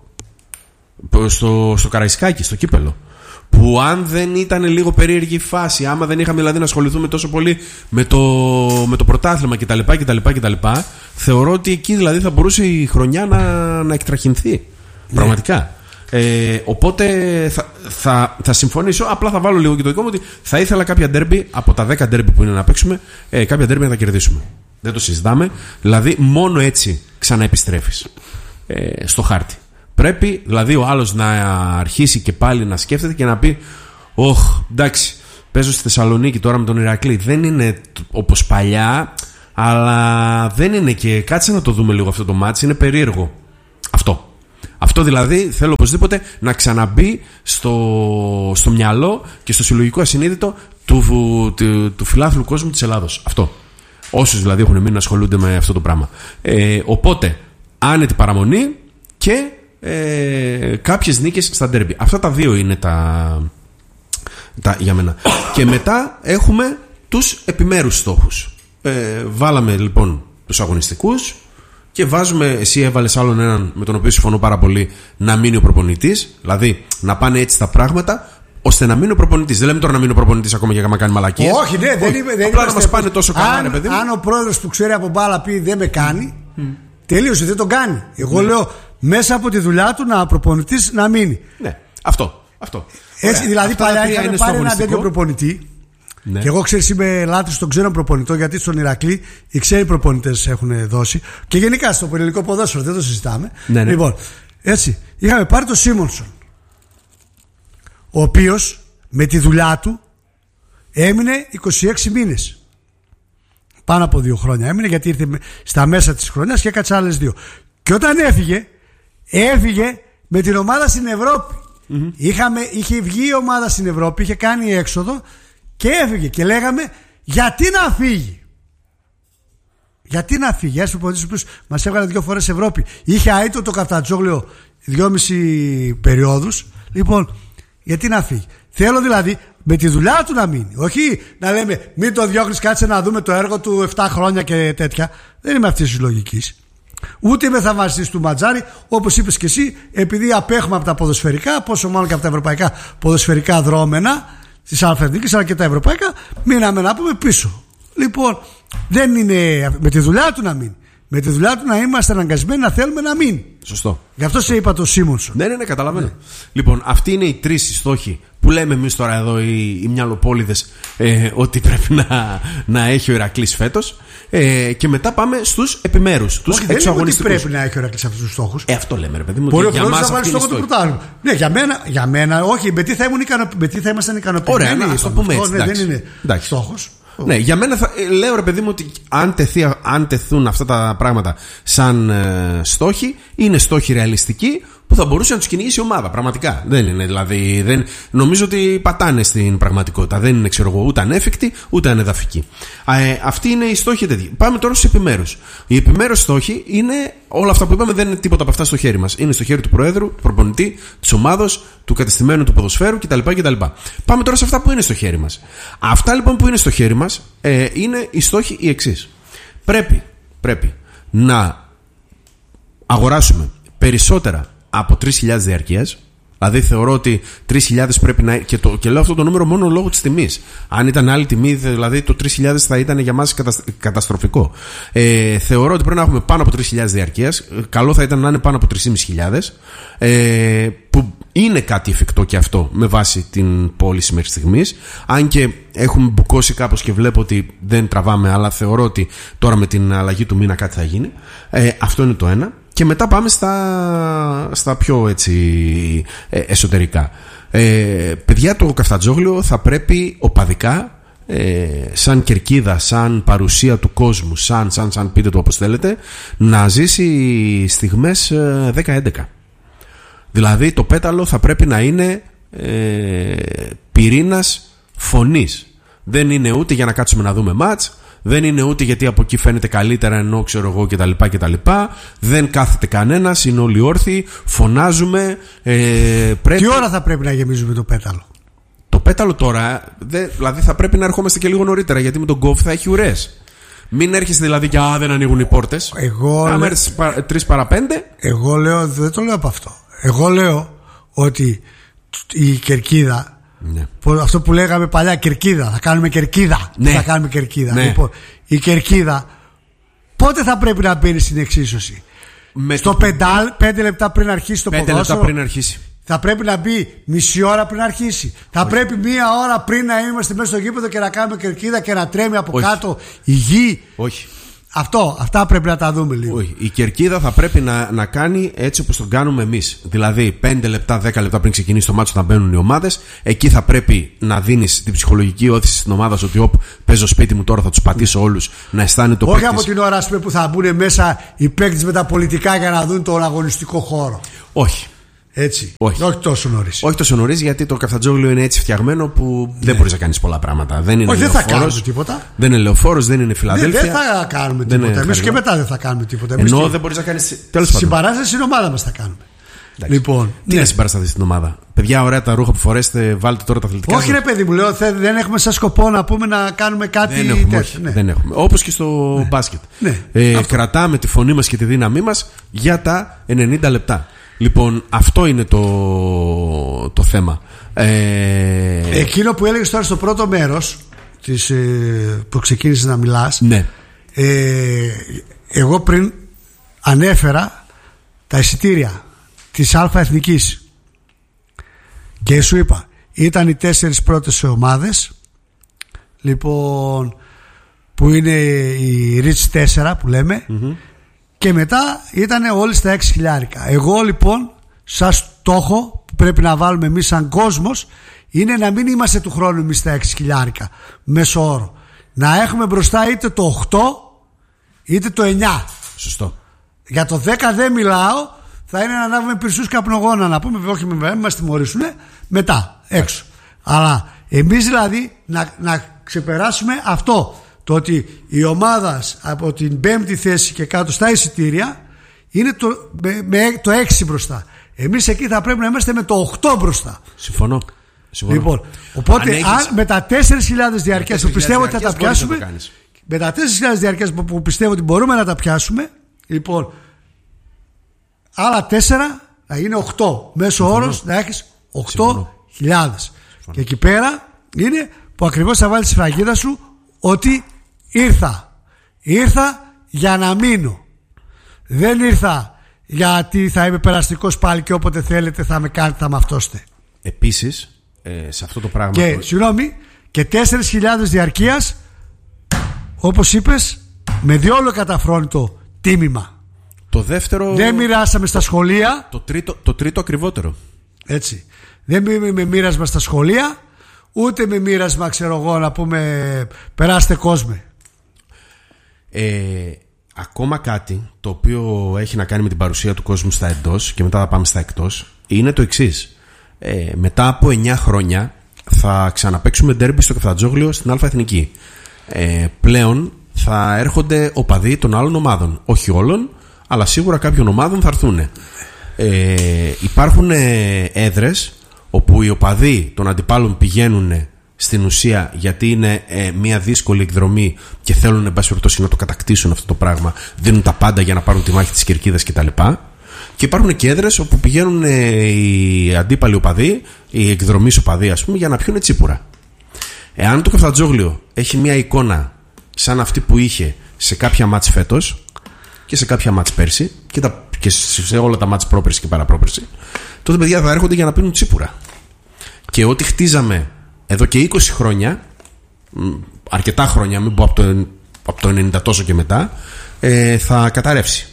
Στο, στο Καραϊσκάκι, στο κύπελο. Που αν δεν ήταν λίγο περίεργη η φάση, άμα δεν είχαμε δηλαδή να ασχοληθούμε τόσο πολύ με το, με το πρωτάθλημα κτλ, κτλ, κτλ, θεωρώ ότι εκεί δηλαδή θα μπορούσε η χρονιά να, να εκτραχυνθεί. Ναι. Πραγματικά. Ε, οπότε θα, θα, θα συμφωνήσω. Απλά θα βάλω λίγο και το δικό μου ότι θα ήθελα κάποια ντέρμπι από τα δέκα ντέρμπι που είναι να παίξουμε, ε, κάποια ντέρμπι να τα κερδίσουμε. Δεν το συζητάμε. Δηλαδή μόνο έτσι ξαναεπιστρέφεις ε, στο χάρτη. Πρέπει δηλαδή ο άλλος να αρχίσει και πάλι να σκέφτεται και να πει «Ωχ, εντάξει, παίζω στη Θεσσαλονίκη τώρα με τον Ηρακλή. Δεν είναι όπως παλιά, αλλά δεν είναι και κάτσε να το δούμε λίγο αυτό το μάτς, είναι περίεργο». Αυτό. Αυτό δηλαδή θέλω οπωσδήποτε να ξαναμπεί στο, στο μυαλό και στο συλλογικό ασυνείδητο του, του, του, του φιλάθλου κόσμου της Ελλάδος. Αυτό. Όσους δηλαδή έχουν μείνει να ασχολούνται με αυτό το πράγμα. Ε, οπότε, άνετη παραμονή και ε, κάποιες νίκες στα ντέρμπι. Αυτά τα δύο είναι τα, τα για μένα. Και μετά έχουμε τους επιμέρους στόχους. Ε, βάλαμε λοιπόν τους αγωνιστικούς και βάζουμε, εσύ έβαλες άλλον έναν με τον οποίο συμφωνώ πάρα πολύ, να μείνει ο προπονητής. Δηλαδή να πάνε έτσι τα πράγματα ώστε να μείνει ο προπονητής. Δεν λέμε τώρα να μείνει ο προπονητής ακόμα για να κάνει μαλακίες. Όχι, ναι, δεν είμαι. Δεν απλά να μας πάνε τόσο καλά, ρε παιδί μου. Αν ο πρόεδρος που ξέρει από μπάλα πει δεν με κάνει, mm. τελείωσε, δεν τον κάνει. Εγώ mm. λέω μέσα από τη δουλειά του να προπονητής να μείνει. Ναι, αυτό. αυτό. Έτσι, Ωραία. δηλαδή Αυτά παλιά είχαμε πάρει ένα τέτοιο προπονητή. Ναι. Και εγώ ξέρεις είμαι λάτρης των ξένων προπονητών, γιατί στον Ηρακλή οι ξένοι προπονητές έχουν δώσει. Και γενικά στο ελληνικό ποδόσφαιρο δεν το συζητάμε. Ναι, ναι. Λοιπόν, έτσι, είχαμε πάρει τον Σίμονσον, ο οποίος με τη δουλειά του έμεινε είκοσι έξι μήνες. Πάνω από δύο χρόνια έμεινε, γιατί ήρθε στα μέσα της χρονιάς και έκατσε άλλες δύο. Και όταν έφυγε, έφυγε με την ομάδα στην Ευρώπη. Mm-hmm. Είχαμε, είχε βγει η ομάδα στην Ευρώπη, είχε κάνει έξοδο και έφυγε. Και λέγαμε γιατί να φύγει. Γιατί να φύγει. Ένας προπονητής που μας έβγαλε δύο φορές Ευρώπη. Είχε αίτο το Καφτατζόγλιο δυόμιση περιόδους. Λοιπόν, γιατί να φύγει. Θέλω δηλαδή με τη δουλειά του να μείνει. Όχι να λέμε μην το διώχνεις, κάτσε να δούμε το έργο του επτά χρόνια και τέτοια. Δεν είμαι αυτής της λογικής. Ούτε είμαι θαυμαστής του Ματζάρη, όπως είπες και εσύ, επειδή απέχουμε από τα ποδοσφαιρικά, πόσο μάλλον και από τα ευρωπαϊκά ποδοσφαιρικά δρόμενα της Αλφαδικής, αλλά και τα ευρωπαϊκά, μείναμε να πούμε πίσω. Λοιπόν, δεν είναι με τη δουλειά του να μείνει. Με τη δουλειά του να είμαστε αναγκασμένοι να θέλουμε να μείνει. Σωστό. Γι' αυτό σε είπα το Σίμονσον. Ναι, ναι, ναι, καταλαβαίνω. Ναι. Λοιπόν, αυτοί είναι οι τρεις στόχοι που λέμε εμείς τώρα εδώ οι, οι μυαλοπόληδες ε, ότι πρέπει να, να έχει ο Ηρακλής φέτος. Ε, και μετά πάμε στους επιμέρους. Τους εξωαγωνιστικούς. Δεν πρέπει να έχει ο Ηρακλής αυτούς τους στόχους. Ε, αυτό λέμε, ρε παιδί μου. Μπορεί ο Φλόρης να βάλει στόχο του πρωτάθλημα. Ναι, για μένα, για μένα, όχι, με τι θα, ικανο... τι θα ήμασταν ικανοποιημένοι. Ωραία, να το πούμε έτσι. Ναι, δεν είναι στόχος. Ναι, για μένα θα, λέω ρε παιδί μου ότι αν, τεθεί, αν τεθούν αυτά τα πράγματα σαν ε, στόχοι, είναι στόχοι ρεαλιστικοί που θα μπορούσε να τους κυνηγήσει η ομάδα. Πραγματικά. Δεν είναι δηλαδή. Δεν, νομίζω ότι πατάνε στην πραγματικότητα. Δεν είναι, ξέρω εγώ, ούτε ανέφικτοι ούτε ανεδαφικοί. Ε, αυτοί είναι οι στόχοι τέτοιοι. Πάμε τώρα στους επιμέρους. Οι επιμέρους στόχοι είναι όλα αυτά που είπαμε, δεν είναι τίποτα από αυτά στο χέρι μας. Είναι στο χέρι του Προέδρου, του προπονητή, της ομάδος, του κατεστημένου του ποδοσφαίρου κτλ, κτλ. Πάμε τώρα σε αυτά που είναι στο χέρι μας. Αυτά λοιπόν που είναι στο χέρι μας ε, είναι οι στόχοι οι εξής. Πρέπει, πρέπει να αγοράσουμε περισσότερα από τρεις χιλιάδες διαρκείας. Δηλαδή θεωρώ ότι τρεις χιλιάδες πρέπει να. Και, το, και λέω αυτό το νούμερο μόνο λόγω της τιμής. Αν ήταν άλλη τιμή, δηλαδή το τρεις χιλιάδες θα ήταν για μας καταστροφικό. Ε, θεωρώ ότι πρέπει να έχουμε πάνω από τρεις χιλιάδες διαρκείας. Καλό θα ήταν να είναι πάνω από τρεις χιλιάδες πεντακόσιες. Ε, που είναι κάτι εφικτό και αυτό με βάση την πώληση μέχρι στιγμής. Αν και έχουμε μπουκώσει κάπως και βλέπω ότι δεν τραβάμε, αλλά θεωρώ ότι τώρα με την αλλαγή του μήνα κάτι θα γίνει. Ε, αυτό είναι το ένα. Και μετά πάμε στα, στα πιο έτσι, ε, εσωτερικά. Ε, παιδιά, το Καφτατζόγλιο θα πρέπει οπαδικά, ε, σαν κερκίδα, σαν παρουσία του κόσμου, σαν, σαν, σαν πείτε το όπως θέλετε, να ζήσει στιγμές ε, δέκα έντεκα. Δηλαδή το πέταλο θα πρέπει να είναι ε, πυρήνας φωνής. Δεν είναι ούτε για να κάτσουμε να δούμε μάτς, δεν είναι ούτε γιατί από εκεί φαίνεται καλύτερα ενώ ξέρω εγώ κτλ, κτλ. Δεν κάθεται κανένας, είναι όλοι όρθιοι, φωνάζουμε. Ε, πρέπει... Τι ώρα θα πρέπει να γεμίζουμε το πέταλο? Το πέταλο τώρα, δε, δηλαδή θα πρέπει να ερχόμαστε και λίγο νωρίτερα, γιατί με τον γκοφ θα έχει ουρές. Μην έρχεσαι δηλαδή και α, δεν ανοίγουν οι πόρτες. Εγώ να έρθεις τρεις παρά πέντε. Εγώ λέω, δεν το λέω από αυτό. Εγώ λέω ότι η κερκίδα. Ναι. Αυτό που λέγαμε παλιά, κερκίδα. Θα κάνουμε κερκίδα. Ναι. Θα κάνουμε κερκίδα. Ναι. Λοιπόν, η κερκίδα πότε θα πρέπει να μπαίνει στην εξίσωση? Με Στο το... πεντάλ, πέντε λεπτά πριν αρχίσει το ποδόσφαιρο. Πέντε λεπτά πριν αρχίσει. Θα πρέπει να μπει μισή ώρα πριν αρχίσει. Θα Όχι. πρέπει μία ώρα πριν να είμαστε μέσα στο γήπεδο και να κάνουμε κερκίδα και να τρέμει από Όχι. κάτω η γη. Όχι. Αυτό, αυτά πρέπει να τα δούμε λίγο. Όχι. Η κερκίδα θα πρέπει να, να κάνει έτσι όπως τον κάνουμε εμείς. Δηλαδή πέντε λεπτά, δέκα λεπτά πριν ξεκινήσει το μάτσο να μπαίνουν οι ομάδες. Εκεί θα πρέπει να δίνεις την ψυχολογική όθηση στην ομάδα σου ότι όπ, παίζω σπίτι μου τώρα, θα τους πατήσω όλους. Να αισθάνεται το Όχι παίκτης. Από την ώρα που θα μπουν μέσα οι παίκτες με τα πολιτικά για να δουν τον αγωνιστικό χώρο. Όχι. Έτσι. Όχι. Όχι τόσο νωρίς. Όχι τόσο νωρίς, γιατί το Καφτατζόγλιο είναι έτσι φτιαγμένο που ναι. δεν μπορείς να κάνεις πολλά πράγματα. Δεν είναι Όχι, δεν θα κάνουμε τίποτα. Δεν είναι Λεωφόρος, δεν είναι Φιλαδέλφια. Δεν, δεν θα κάνουμε τίποτα. Εμείς και μετά δεν θα κάνουμε τίποτα. Ενώ και... δεν μπορείς να κάνεις. Τέλος πάντων. Συμπαράσταση στην ομάδα μας θα κάνουμε. Λοιπόν, τι ναι. να συμπαρασταθεί στην ομάδα. Παιδιά, ωραία τα ρούχα που φορέσετε, βάλτε τώρα τα αθλητικά. Όχι, ρε παιδί μου, λέω, δεν έχουμε σαν σκοπό να πούμε να κάνουμε κάτι. Δεν έχουμε, όχι, ναι. δεν έχουμε. Όπως και στο ναι. μπάσκετ. Ναι. Ε, κρατάμε τη φωνή μας και τη δύναμή μας για τα ενενήντα λεπτά. Λοιπόν, αυτό είναι το, το θέμα. Ε... Εκείνο που έλεγες τώρα στο πρώτο μέρος της, ε, που ξεκίνησες να μιλάς, ναι. ε, εγώ πριν ανέφερα τα εισιτήρια της Α Εθνικής και σου είπα, ήταν οι τέσσερις πρώτες ομάδες, λοιπόν, που είναι η Rich τέσσερα που λέμε, mm-hmm. και μετά ήταν όλοι στα έξι χιλιάρικα. Εγώ λοιπόν σαν στόχο που πρέπει να βάλουμε εμείς σαν κόσμος είναι να μην είμαστε του χρόνου εμείς στα έξι χιλιάρικα μέσο όρο, να έχουμε μπροστά είτε το οκτώ είτε το εννιά. Σωστό. Για το δέκα δεν μιλάω, θα είναι να ανάβουμε πυρσούς καπνογόνα, να πούμε όχι με μας τιμωρήσουν μετά έξω. Αλλά εμείς δηλαδή να, να ξεπεράσουμε αυτό, το ότι η ομάδα από την πέμπτη θέση και κάτω στα εισιτήρια είναι το, με, με το έξι μπροστά. Εμείς εκεί θα πρέπει να είμαστε με το οκτώ μπροστά. Συμφωνώ. Συμφωνώ. Λοιπόν, οπότε αν, έχεις... αν με τα τέσσερις χιλιάδες διαρκές που πιστεύω ότι θα τα πιάσουμε, το με τα τέσσερις χιλιάδες διαρκές που, που πιστεύω ότι μπορούμε να τα πιάσουμε, λοιπόν, άλλα τέσσερα θα είναι οκτώ. Μέσο όρος να έχεις οκτώ χιλιάδες. Και εκεί πέρα είναι που ακριβώς θα βάλεις τη σφραγίδα σου ότι ήρθα. Ήρθα για να μείνω. Δεν ήρθα γιατί θα είμαι περαστικός πάλι και όποτε θέλετε θα με κάνετε, θα με αυτόστε. Επίσης, ε, σε αυτό το πράγμα. Και, το... συγγνώμη, και τέσσερις χιλιάδες διαρκείας, όπως είπες, με διόλου καταφρόνητο τίμημα. Το δεύτερο. Δεν μοιράσαμε στα σχολεία. Το τρίτο, το τρίτο ακριβότερο. Έτσι. Δεν με, με μοίρασμα στα σχολεία, ούτε με μοίρασμα, ξέρω εγώ, να πούμε περάστε κόσμο. Ε, ακόμα κάτι το οποίο έχει να κάνει με την παρουσία του κόσμου στα εντός και μετά θα πάμε στα εκτός είναι το εξής. Ε, μετά από εννιά χρόνια θα ξαναπαίξουμε ντέρμπι στο Καφτατζόγλιο στην Α Εθνική. Ε, πλέον θα έρχονται οπαδοί των άλλων ομάδων. Όχι όλων, αλλά σίγουρα κάποιων ομάδων θα έρθουν. Ε, υπάρχουν ε, έδρες όπου οι οπαδοί των αντιπάλων πηγαίνουν στην ουσία γιατί είναι ε, μια δύσκολη εκδρομή και θέλουν εν πάση περιπτώσει να το κατακτήσουν αυτό το πράγμα, δίνουν τα πάντα για να πάρουν τη μάχη της κερκίδας κτλ. Και υπάρχουν και έδρες όπου πηγαίνουν ε, οι αντίπαλοι οπαδοί, οι εκδρομείς οπαδοί ας πούμε, για να πιούν τσίπουρα. Εάν το Καφτατζόγλιο έχει μια εικόνα σαν αυτή που είχε σε κάποια μάτς φέτος και σε κάποια μάτς πέρσι και, τα, και σε όλα τα μάτς πρόπερσι και παραπρόπερσι, τότε παιδιά θα έρχονται για να πίνουν τσίπουρα. Και ό,τι χτίζαμε εδώ και είκοσι χρόνια, αρκετά χρόνια, μην πω από το, από το ενενήντα τόσο και μετά, ε, θα καταρρεύσει.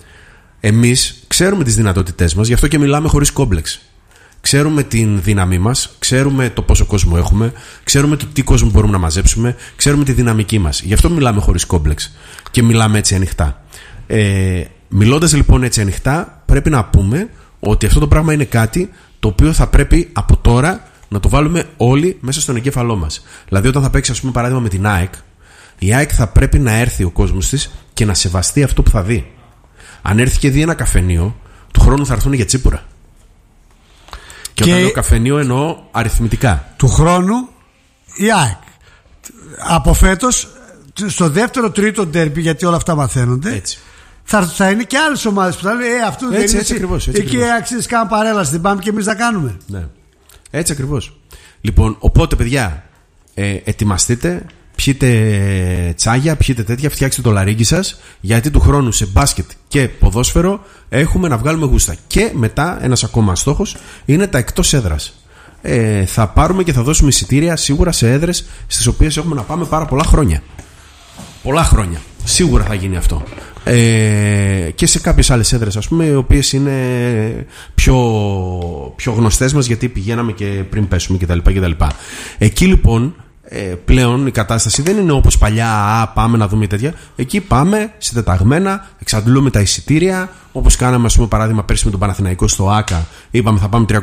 Εμείς ξέρουμε τις δυνατότητές μας, γι' αυτό και μιλάμε χωρίς κόμπλεξ. Ξέρουμε την δύναμή μας, ξέρουμε το πόσο κόσμο έχουμε, ξέρουμε το τι κόσμο μπορούμε να μαζέψουμε, ξέρουμε τη δυναμική μας. Γι' αυτό μιλάμε χωρίς κόμπλεξ και μιλάμε έτσι ανοιχτά. Ε, μιλώντας λοιπόν έτσι ανοιχτά, πρέπει να πούμε ότι αυτό το πράγμα είναι κάτι το οποίο θα πρέπει από τώρα να το βάλουμε όλοι μέσα στον εγκέφαλό μας. Δηλαδή, όταν θα παίξει, ας πούμε, παράδειγμα με την ΑΕΚ, η ΑΕΚ θα πρέπει να έρθει ο κόσμος της και να σεβαστεί αυτό που θα δει. Αν έρθει και δει ένα καφενείο, του χρόνου θα έρθουν για τσίπουρα. Και, και όταν λέω καφενείο εννοώ αριθμητικά. Του χρόνου η ΑΕΚ από φέτος στο δεύτερο τρίτο ντέρμπι, γιατί όλα αυτά μαθαίνονται, έτσι. Θα, θα είναι και άλλες ομάδες που θα λένε ε, αυτό δεν έτσι, είναι έτσι, ακριβώς, έτσι εκεί αξίζει καν παρέλαση, δεν πάμε και εμείς να κάνουμε. Ναι. Έτσι ακριβώς. Λοιπόν, οπότε παιδιά, ε, ετοιμαστείτε, πιείτε τσάγια, πιείτε τέτοια, φτιάξτε το λαρύγγι σας, γιατί του χρόνου σε μπάσκετ και ποδόσφαιρο έχουμε να βγάλουμε γούστα. Και μετά ένας ακόμα στόχος είναι τα εκτός έδρας. Ε, θα πάρουμε και θα δώσουμε εισιτήρια σίγουρα σε έδρες στις οποίες έχουμε να πάμε πάρα πολλά χρόνια. Πολλά χρόνια. Σίγουρα θα γίνει αυτό. Ε, και σε κάποιες άλλες έδρες, ας πούμε, οι οποίες είναι πιο, πιο γνωστές μας, γιατί πηγαίναμε και πριν πέσουμε κτλ. κτλ. Εκεί λοιπόν ε, πλέον η κατάσταση δεν είναι όπως παλιά, α, πάμε να δούμε τέτοια. Εκεί πάμε συντεταγμένα, εξαντλούμε τα εισιτήρια, όπως κάναμε, ας πούμε, παράδειγμα πέρσι με τον Παναθηναϊκό στο ΆΚΑ. Είπαμε θα πάμε